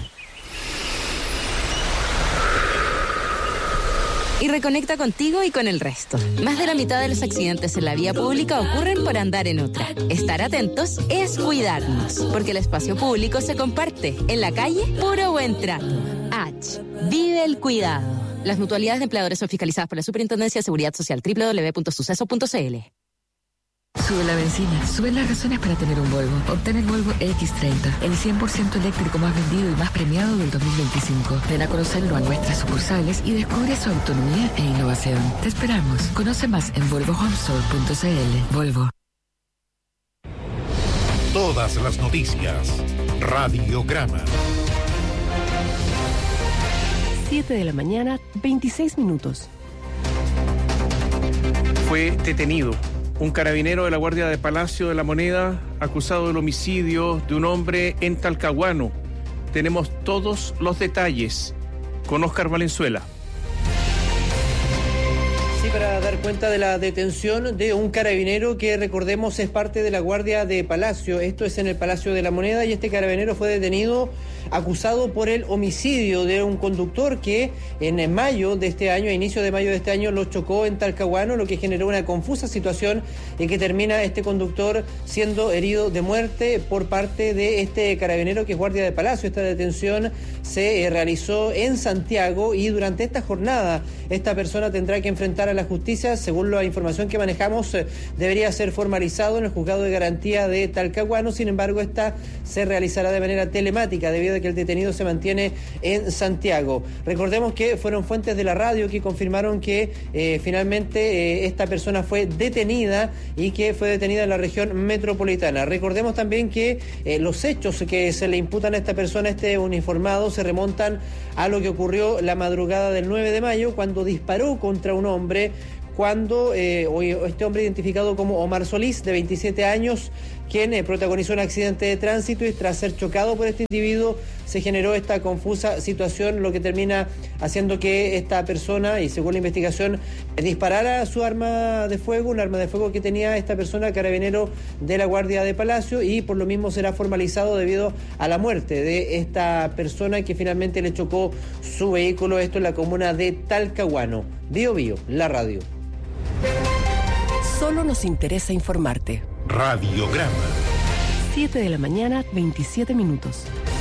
Y reconecta contigo y con el resto. Más de la mitad de los accidentes en la vía pública ocurren por andar en otra. Estar atentos es cuidarnos, porque el espacio público se comparte. En la calle, puro buen trato. H. Vive el cuidado. Las mutualidades de empleadores son fiscalizadas por la Superintendencia de Seguridad Social. doble u doble u doble u punto suceso punto c l.
Sube la benzina, suben las razones para tener un Volvo. Obtén el Volvo equis treinta, el cien por ciento eléctrico más vendido y más premiado del dos mil veinticinco. Ven a conocerlo a nuestras sucursales y descubre su autonomía e innovación. Te esperamos. Conoce más en volvo home store punto c l. Volvo.
Todas las noticias. Radiograma.
siete de la mañana, veintiséis minutos.
Fue detenido un carabinero de la Guardia de Palacio de La Moneda acusado del homicidio de un hombre en Talcahuano. Tenemos todos los detalles. con Óscar Valenzuela.
Para dar cuenta de la detención de un carabinero que, recordemos, es parte de la Guardia de Palacio. Esto es en el Palacio de la Moneda, y este carabinero fue detenido acusado por el homicidio de un conductor que en mayo de este año, a inicio de mayo de este año, lo chocó en Talcahuano, lo que generó una confusa situación en que termina este conductor siendo herido de muerte por parte de este carabinero que es Guardia de Palacio. Esta detención se eh, realizó en Santiago, y durante esta jornada esta persona tendrá que enfrentar a la justicia. Según la información que manejamos, eh, debería ser formalizado en el juzgado de garantía de Talcahuano. Sin embargo, esta se realizará de manera telemática debido a que el detenido se mantiene en Santiago. Recordemos que fueron fuentes de la radio que confirmaron que eh, finalmente eh, esta persona fue detenida y que fue detenida en la región metropolitana. Recordemos también que eh, los hechos que se le imputan a esta persona, este uniformado, se remontan a lo que ocurrió la madrugada del nueve de mayo, cuando disparó contra un hombre, cuando eh, este hombre identificado como Omar Solís, de veintisiete años, quien eh, protagonizó un accidente de tránsito, y tras ser chocado por este individuo se generó esta confusa situación, lo que termina haciendo que esta persona, y según la investigación, disparara su arma de fuego, un arma de fuego que tenía esta persona, carabinero de la Guardia de Palacio, y por lo mismo será formalizado debido a la muerte de esta persona que finalmente le chocó su vehículo. Esto en la comuna de Talcahuano. Bio Bio, la radio.
Solo nos interesa informarte.
Radiograma.
siete de la mañana, veintisiete minutos.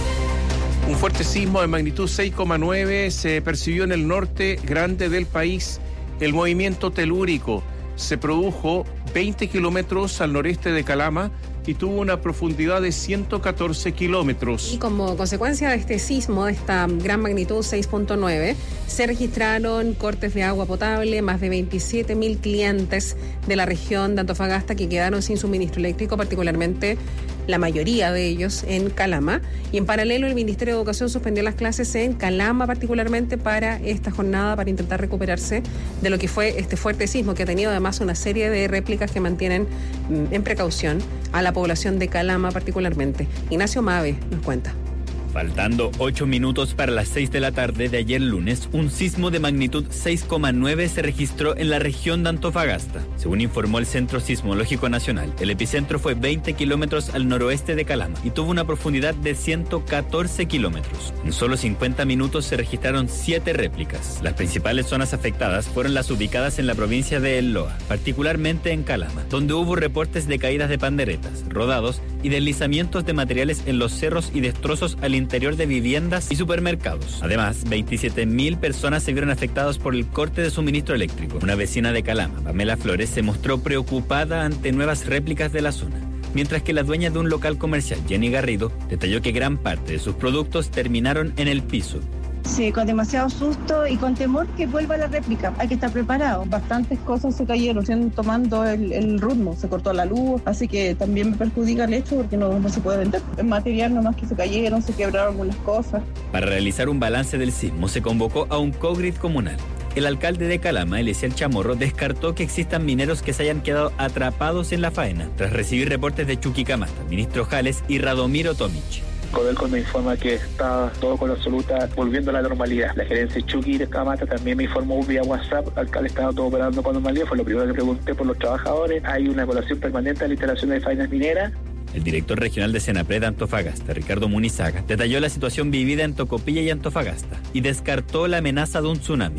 Un fuerte sismo de magnitud seis coma nueve se percibió en el norte grande del país. El movimiento telúrico se produjo veinte kilómetros al noreste de Calama y tuvo una profundidad de ciento catorce kilómetros.
Y como consecuencia de este sismo, de esta gran magnitud seis punto nueve, se registraron cortes de agua potable, más de veintisiete mil clientes de la región de Antofagasta que quedaron sin suministro eléctrico, particularmente la mayoría de ellos en Calama. Y en paralelo, el Ministerio de Educación suspendió las clases en Calama, particularmente para esta jornada, para intentar recuperarse de lo que fue este fuerte sismo, que ha tenido además una serie de réplicas que mantienen en precaución a la población de Calama particularmente. Ignacio Mave nos cuenta.
Faltando ocho minutos para las seis de la tarde de ayer lunes, un sismo de magnitud seis coma nueve se registró en la región de Antofagasta. Según informó el Centro Sismológico Nacional, el epicentro fue veinte kilómetros al noroeste de Calama y tuvo una profundidad de ciento catorce kilómetros. En solo cincuenta minutos se registraron siete réplicas. Las principales zonas afectadas fueron las ubicadas en la provincia de El Loa, particularmente en Calama, donde hubo reportes de caídas de panderetas, rodados y deslizamientos de materiales en los cerros y destrozos al interior de viviendas y supermercados. Además, veintisiete mil personas se vieron afectadas por el corte de suministro eléctrico. Una vecina de Calama, Pamela Flores, se mostró preocupada ante nuevas réplicas de la zona, mientras que la dueña de un local comercial, Jenny Garrido, detalló que gran parte de sus productos terminaron en el piso.
Sí, con demasiado susto y con temor que vuelva la réplica. Hay que estar preparado. Bastantes cosas se cayeron, siguen tomando el, el ritmo. Se cortó la luz, así que también me perjudica el hecho porque no, no se puede vender. El material nomás que se cayeron, se quebraron algunas cosas.
Para realizar un balance del sismo se convocó a un cogrid comunal. El alcalde de Calama, Elisiel Chamorro, descartó que existan mineros que se hayan quedado atrapados en la faena, tras recibir reportes de Chuquicamata, ministro Jales y Radomiro Tomic.
Codelco me informa que está todo con absoluta volviendo a la normalidad. La gerencia Chuqui de Camata también me informó vía WhatsApp, alcalde estaba todo operando con normalidad. Fue lo primero que pregunté por los trabajadores. Hay una evaluación permanente de la instalación de faenas mineras.
El director regional de Senapred de Antofagasta, Ricardo Munizaga, detalló la situación vivida en Tocopilla y Antofagasta y descartó la amenaza de un tsunami.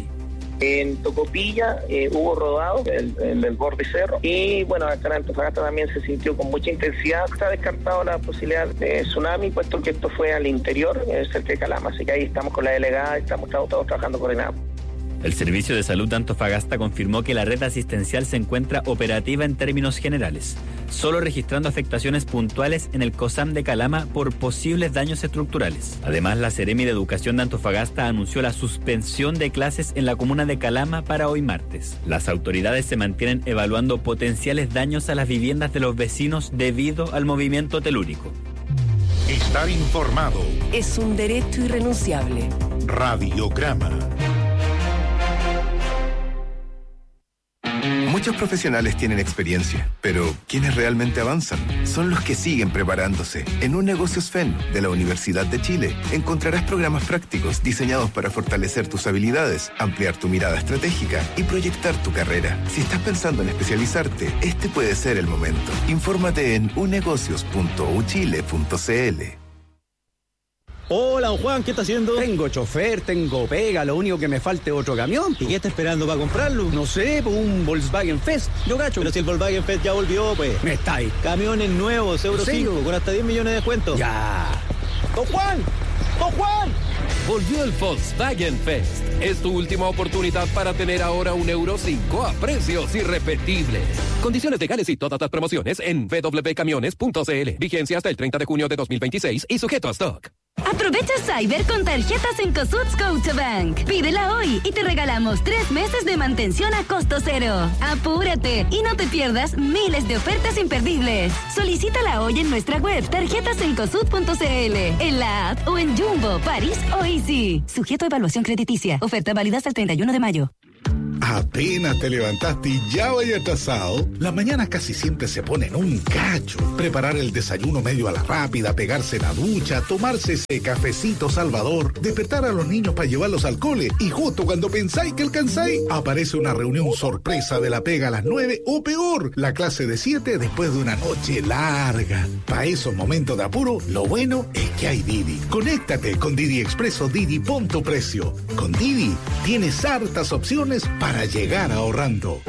En Tocopilla eh, hubo rodado en el, el borde cerro y bueno, acá en Antofagasta también se sintió con mucha intensidad. Está descartado la posibilidad de tsunami, puesto que esto fue al interior, eh, cerca de Calama, así que ahí estamos con la delegada, estamos todos, todos trabajando coordinados.
El Servicio de Salud de Antofagasta confirmó que la red asistencial se encuentra operativa en términos generales, solo registrando afectaciones puntuales en el COSAM de Calama por posibles daños estructurales. Además, la Seremi de Educación de Antofagasta anunció la suspensión de clases en la comuna de Calama para hoy martes. Las autoridades se mantienen evaluando potenciales daños a las viviendas de los vecinos debido al movimiento telúrico.
Estar informado
es un derecho irrenunciable.
Radiograma.
Muchos profesionales tienen experiencia, pero quienes realmente avanzan son los que siguen preparándose. En Un Negocios F E N de la Universidad de Chile encontrarás programas prácticos diseñados para fortalecer tus habilidades, ampliar tu mirada estratégica y proyectar tu carrera. Si estás pensando en especializarte, este puede ser el momento. Infórmate en unegocios punto u chile punto c l.
Hola, don Juan, ¿qué está haciendo? Tengo chofer, tengo pega, lo único que me falta es otro camión. ¿Y qué está esperando para comprarlo? No sé, pues un Volkswagen Fest. Yo gacho. Pero si el Volkswagen Fest ya volvió, pues. Me está ahí. Camiones nuevos, Euro cinco, con hasta diez millones de descuento. Ya. ¡Don Juan! ¡Don Juan!
Volvió el Volkswagen Fest. Es tu última oportunidad para tener ahora un Euro cinco a precios irrepetibles. Condiciones legales y todas las promociones en w w w punto camiones punto c l. Vigencia hasta el treinta de junio de dos mil veintiséis y sujeto a stock.
Aprovecha Cyber con tarjetas en Cosuts Scotiabank. Pídela hoy y te regalamos tres meses de mantención a costo cero. Apúrate y no te pierdas miles de ofertas imperdibles. Solicítala hoy en nuestra web tarjetas en cosut punto c l, en la app o en Jumbo, París o Easy. Sujeto a evaluación crediticia. Oferta válida hasta el treinta y uno de mayo.
Apenas te levantaste y ya vaya atrasado. Las mañanas casi siempre se ponen un cacho. Preparar el desayuno medio a la rápida, pegarse la ducha, tomarse ese cafecito salvador, despertar a los niños para llevarlos al cole y justo cuando pensáis que alcanzáis, aparece una reunión sorpresa de la pega a las nueve o peor, la clase de siete después de una noche larga. Para esos momentos de apuro, lo bueno es que hay Didi. Conéctate con Didi Expreso Didi Punto Precio. Con Didi tienes hartas opciones para Para llegar ahorrando.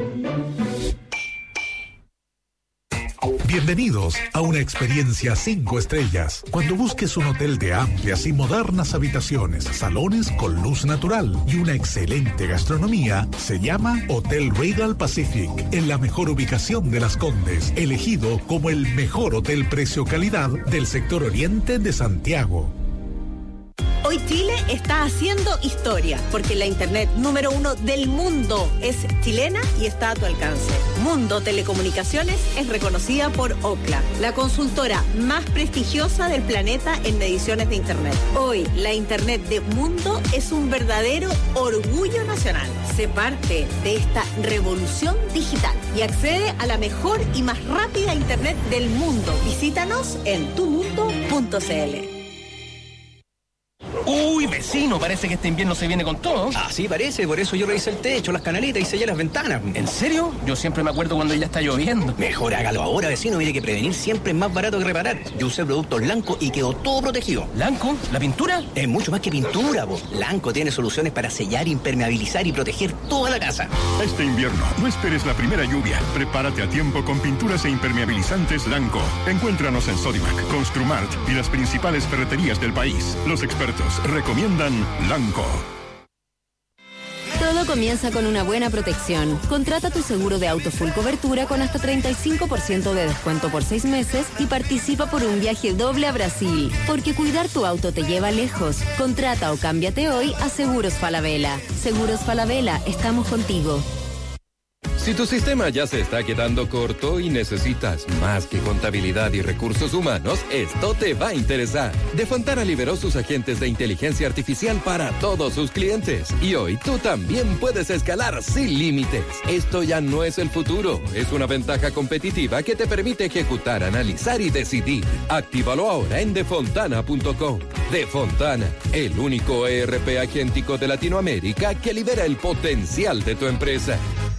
Bienvenidos a una experiencia cinco estrellas. Cuando busques un hotel de amplias y modernas habitaciones, salones con luz natural y una excelente gastronomía, se llama Hotel Regal Pacific, en la mejor ubicación de Las Condes, elegido como el mejor hotel precio-calidad del sector oriente de Santiago.
Hoy Chile está haciendo historia, porque la internet número uno del mundo es chilena y está a tu alcance. Mundo Telecomunicaciones es reconocida por Ookla, la consultora más prestigiosa del planeta en mediciones de internet. Hoy, la internet de Mundo es un verdadero orgullo nacional. Sé parte de esta revolución digital y accede a la mejor y más rápida internet del mundo. Visítanos en tu mundo punto c l.
Uy, vecino, parece que este invierno se viene con todo.
Ah, sí, parece, por eso yo revisé el techo, las canaletas y sellé las ventanas.
¿En serio? Yo siempre me acuerdo cuando ya está lloviendo.
Mejor hágalo ahora, vecino, mire que prevenir siempre es más barato que reparar. Yo usé productos Lanco y quedó todo protegido.
¿Lanco? ¿La pintura?
Es mucho más que pintura, po. Lanco tiene soluciones para sellar, impermeabilizar y proteger toda la casa.
Este invierno, no esperes la primera lluvia. Prepárate a tiempo con pinturas e impermeabilizantes Lanco. Encuéntranos en Sodimac, Construmart y las principales ferreterías del país. Los expertos recomiendan Lanco.
Todo comienza con una buena protección. Contrata tu seguro de auto full cobertura con hasta treinta y cinco por ciento de descuento por seis meses y participa por un viaje doble a Brasil. Porque cuidar tu auto te lleva lejos. Contrata o cámbiate hoy a Seguros Falabella. Seguros Falabella, estamos contigo.
Si tu sistema ya se está quedando corto y necesitas más que contabilidad y recursos humanos, esto te va a interesar. De Fontana liberó sus agentes de inteligencia artificial para todos sus clientes. Y hoy tú también puedes escalar sin límites. Esto ya no es el futuro, es una ventaja competitiva que te permite ejecutar, analizar y decidir. Actívalo ahora en defontana punto com. De Fontana, el único E R P agéntico de Latinoamérica que libera el potencial de tu empresa.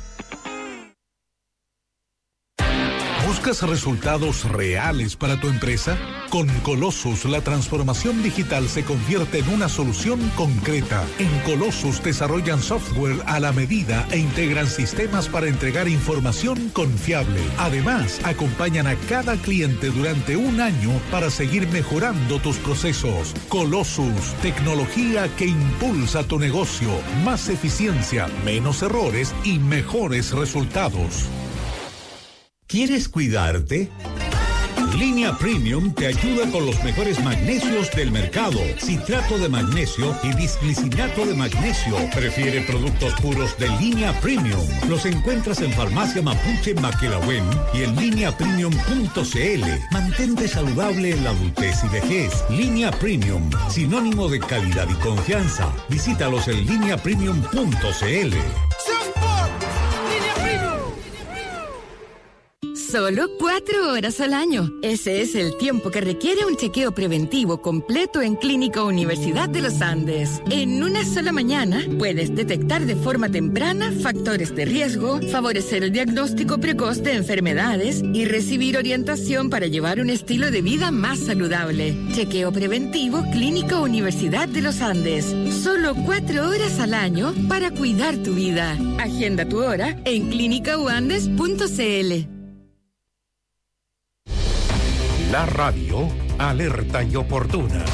¿Buscas resultados reales para tu empresa? Con Colossus, la transformación digital se convierte en una solución concreta. En Colossus desarrollan software a la medida e integran sistemas para entregar información confiable. Además, acompañan a cada cliente durante un año para seguir mejorando tus procesos. Colossus, tecnología que impulsa tu negocio. Más eficiencia, menos errores y mejores resultados. ¿Quieres cuidarte? Línea Premium te ayuda con los mejores magnesios del mercado. Citrato de magnesio y bisglicinato de magnesio. Prefiere productos puros de Línea Premium. Los encuentras en Farmacia Mapuche Maquelahuen y en línea premium punto c l. Mantente saludable en la adultez y vejez. Línea Premium, sinónimo de calidad y confianza. Visítalos en línea premium punto c l.
¡Línea Premium!
Solo cuatro horas al año. Ese es el tiempo que requiere un chequeo preventivo completo en Clínica Universidad de los Andes. En una sola mañana puedes detectar de forma temprana factores de riesgo, favorecer el diagnóstico precoz de enfermedades y recibir orientación para llevar un estilo de vida más saludable. Chequeo preventivo Clínica Universidad de los Andes. Solo cuatro horas al año para cuidar tu vida. Agenda tu hora en clínica u andes punto c l.
La radio alerta y oportuna.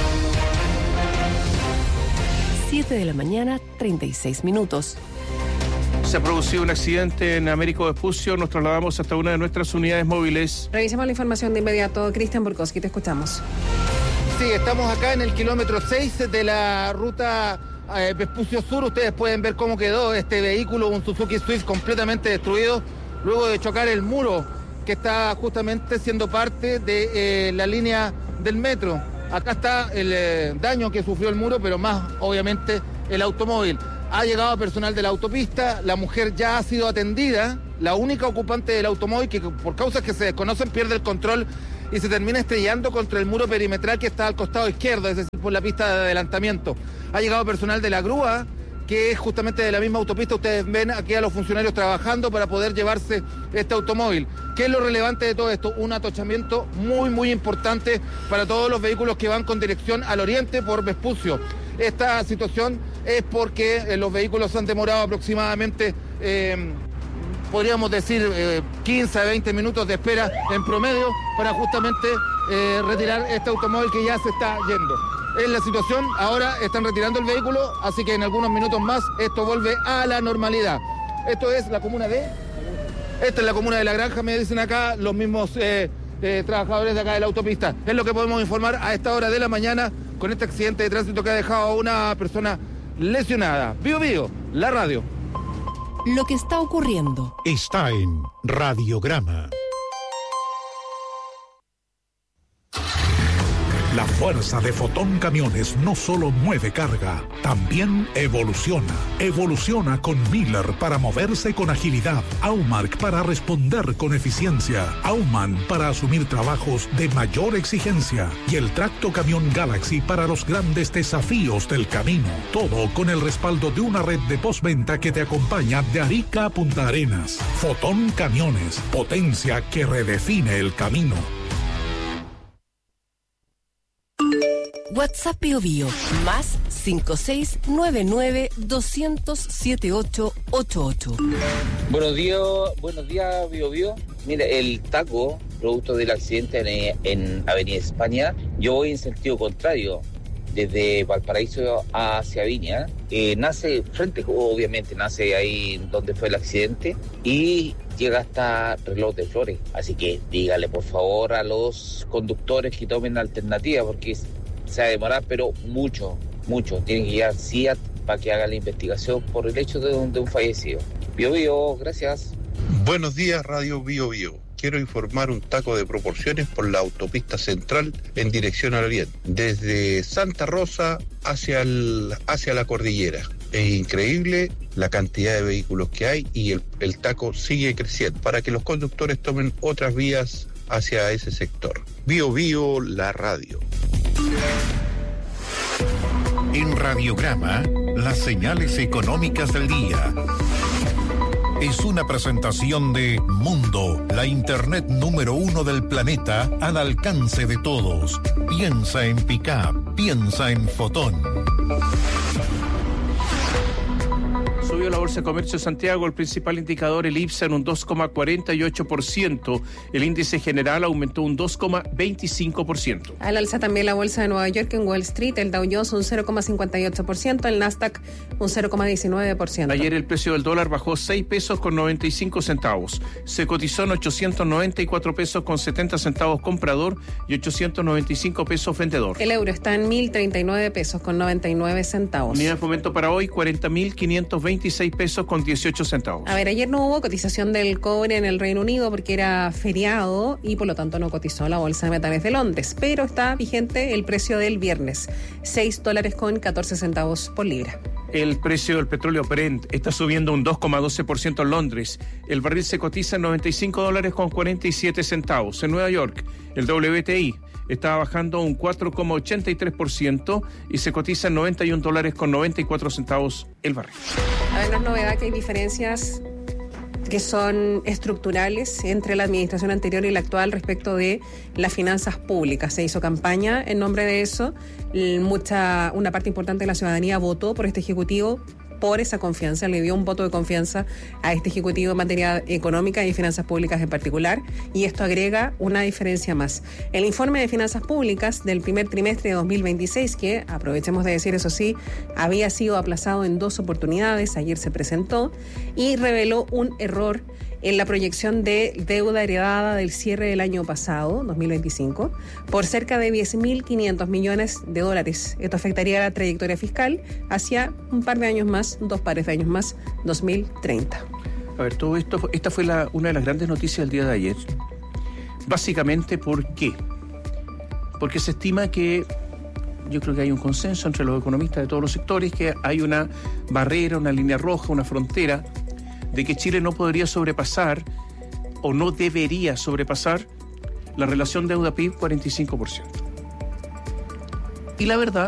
siete de la mañana, treinta y seis minutos.
Se ha producido un accidente en Américo Vespucio. Nos trasladamos hasta una de nuestras unidades móviles.
Revisemos la información de inmediato. Cristian Burkowski, te escuchamos.
Sí, estamos acá en el kilómetro seis de la ruta eh, Vespucio Sur. Ustedes pueden ver cómo quedó este vehículo, un Suzuki Swift completamente destruido, luego de chocar el muro que está justamente siendo parte de eh, la línea del metro. Acá está el eh, daño que sufrió el muro, pero más obviamente el automóvil. Ha llegado personal de la autopista, la mujer ya ha sido atendida, la única ocupante del automóvil que por causas que se desconocen pierde el control y se termina estrellando contra el muro perimetral que está al costado izquierdo, es decir, por la pista de adelantamiento. Ha llegado personal de la grúa, que es justamente de la misma autopista. Ustedes ven aquí a los funcionarios trabajando para poder llevarse este automóvil. ¿Qué es lo relevante de todo esto? Un atochamiento muy, muy importante para todos los vehículos que van con dirección al oriente por Vespucio. Esta situación es porque eh, los vehículos han demorado aproximadamente, eh, podríamos decir, eh, quince a veinte minutos de espera en promedio para justamente eh, retirar este automóvil que ya se está yendo. Es la situación, ahora están retirando el vehículo, así que en algunos minutos más esto vuelve a la normalidad. Esto es la comuna de... Esta es la comuna de La Granja, me dicen acá los mismos eh, eh, trabajadores de acá de la autopista. Es lo que podemos informar a esta hora de la mañana con este accidente de tránsito que ha dejado a una persona lesionada. Bío Bío, la radio.
Lo que está ocurriendo
está en Radiograma. La fuerza de Fotón Camiones no solo mueve carga, también evoluciona. Evoluciona con Miller para moverse con agilidad, Aumark para responder con eficiencia, Auman para asumir trabajos de mayor exigencia y el Tracto Camión Galaxy para los grandes desafíos del camino. Todo con el respaldo de una red de postventa que te acompaña de Arica a Punta Arenas. Fotón Camiones, potencia que redefine el camino.
WhatsApp Bio Bio, más cinco seis nueve nueve dos cero cero siete ocho ocho ocho.
Buenos días, buenos días Bio Bio. Mira, el taco, producto del accidente en, en Avenida España, yo voy en sentido contrario, desde Valparaíso hacia Viña. Eh, nace frente, obviamente, nace ahí donde fue el accidente y llega hasta Reloj de Flores. Así que dígale por favor a los conductores que tomen alternativa, porque se va a demorar, pero mucho, mucho. Tienen que llegar C I A T para que haga la investigación por el hecho de un, de un fallecido. Bio Bio, gracias.
Buenos días, Radio Bio Bio. Quiero informar un taco de proporciones por la autopista central en dirección al oriente, desde Santa Rosa hacia, el, hacia la cordillera. Es increíble la cantidad de vehículos que hay y el, el taco sigue creciendo para que los conductores tomen otras vías hacia ese sector. Bio Bio, la radio.
En Radiograma, las señales económicas del día. Es una presentación de Mundo, la internet número uno del planeta al alcance de todos. Piensa en Pickup, piensa en Fotón.
Subió la Bolsa de Comercio de Santiago, el principal indicador, el IPSA, en un dos coma cuarenta y ocho por ciento. El índice general aumentó un dos coma veinticinco por ciento.
Al alza también la Bolsa de Nueva York en Wall Street, el Dow Jones un cero coma cincuenta y ocho por ciento, el Nasdaq un cero coma diecinueve por ciento.
Ayer el precio del dólar bajó seis pesos con noventa y cinco centavos. Se cotizó en ochocientos noventa y cuatro pesos con setenta centavos comprador y ochocientos noventa y cinco pesos vendedor.
El euro está en mil treinta y nueve pesos con noventa y nueve centavos.
Unidad de fomento para hoy, cuarenta mil quinientos veintiséis pesos con dieciocho centavos.
A ver, ayer no hubo cotización del cobre en el Reino Unido porque era feriado y por lo tanto no cotizó la Bolsa de Metales de Londres, pero está vigente el precio del viernes, seis dólares con catorce centavos por libra.
El precio del petróleo Brent está subiendo un dos coma doce por ciento en Londres. El barril se cotiza en noventa y cinco dólares con cuarenta y siete centavos. En Nueva York, el W T I está bajando un cuatro coma ochenta y tres por ciento y se cotiza en noventa y un dólares con noventa y cuatro centavos el barril.
A ver, no es novedad que hay diferencias que son estructurales entre la administración anterior y la actual respecto de las finanzas públicas. Se hizo campaña en nombre de eso. Mucha, una parte importante de la ciudadanía votó por este Ejecutivo por esa confianza, le dio un voto de confianza a este Ejecutivo en materia económica y finanzas públicas en particular, y esto agrega una diferencia más. El informe de finanzas públicas del primer trimestre de dos mil veintiséis, que aprovechemos de decir eso sí, había sido aplazado en dos oportunidades, ayer se presentó, y reveló un error en la proyección de deuda heredada del cierre del año pasado, dos mil veinticinco, por cerca de diez mil quinientos millones de dólares. Esto afectaría la trayectoria fiscal hacia un par de años más, dos pares de años más, dos mil treinta.
A ver, todo esto, esta fue la, una de las grandes noticias del día de ayer. Básicamente, ¿por qué? Porque se estima que, yo creo que hay un consenso entre los economistas de todos los sectores, que hay una barrera, una línea roja, una frontera, de que Chile no podría sobrepasar o no debería sobrepasar la relación deuda-P I B cuarenta y cinco por ciento. Y la verdad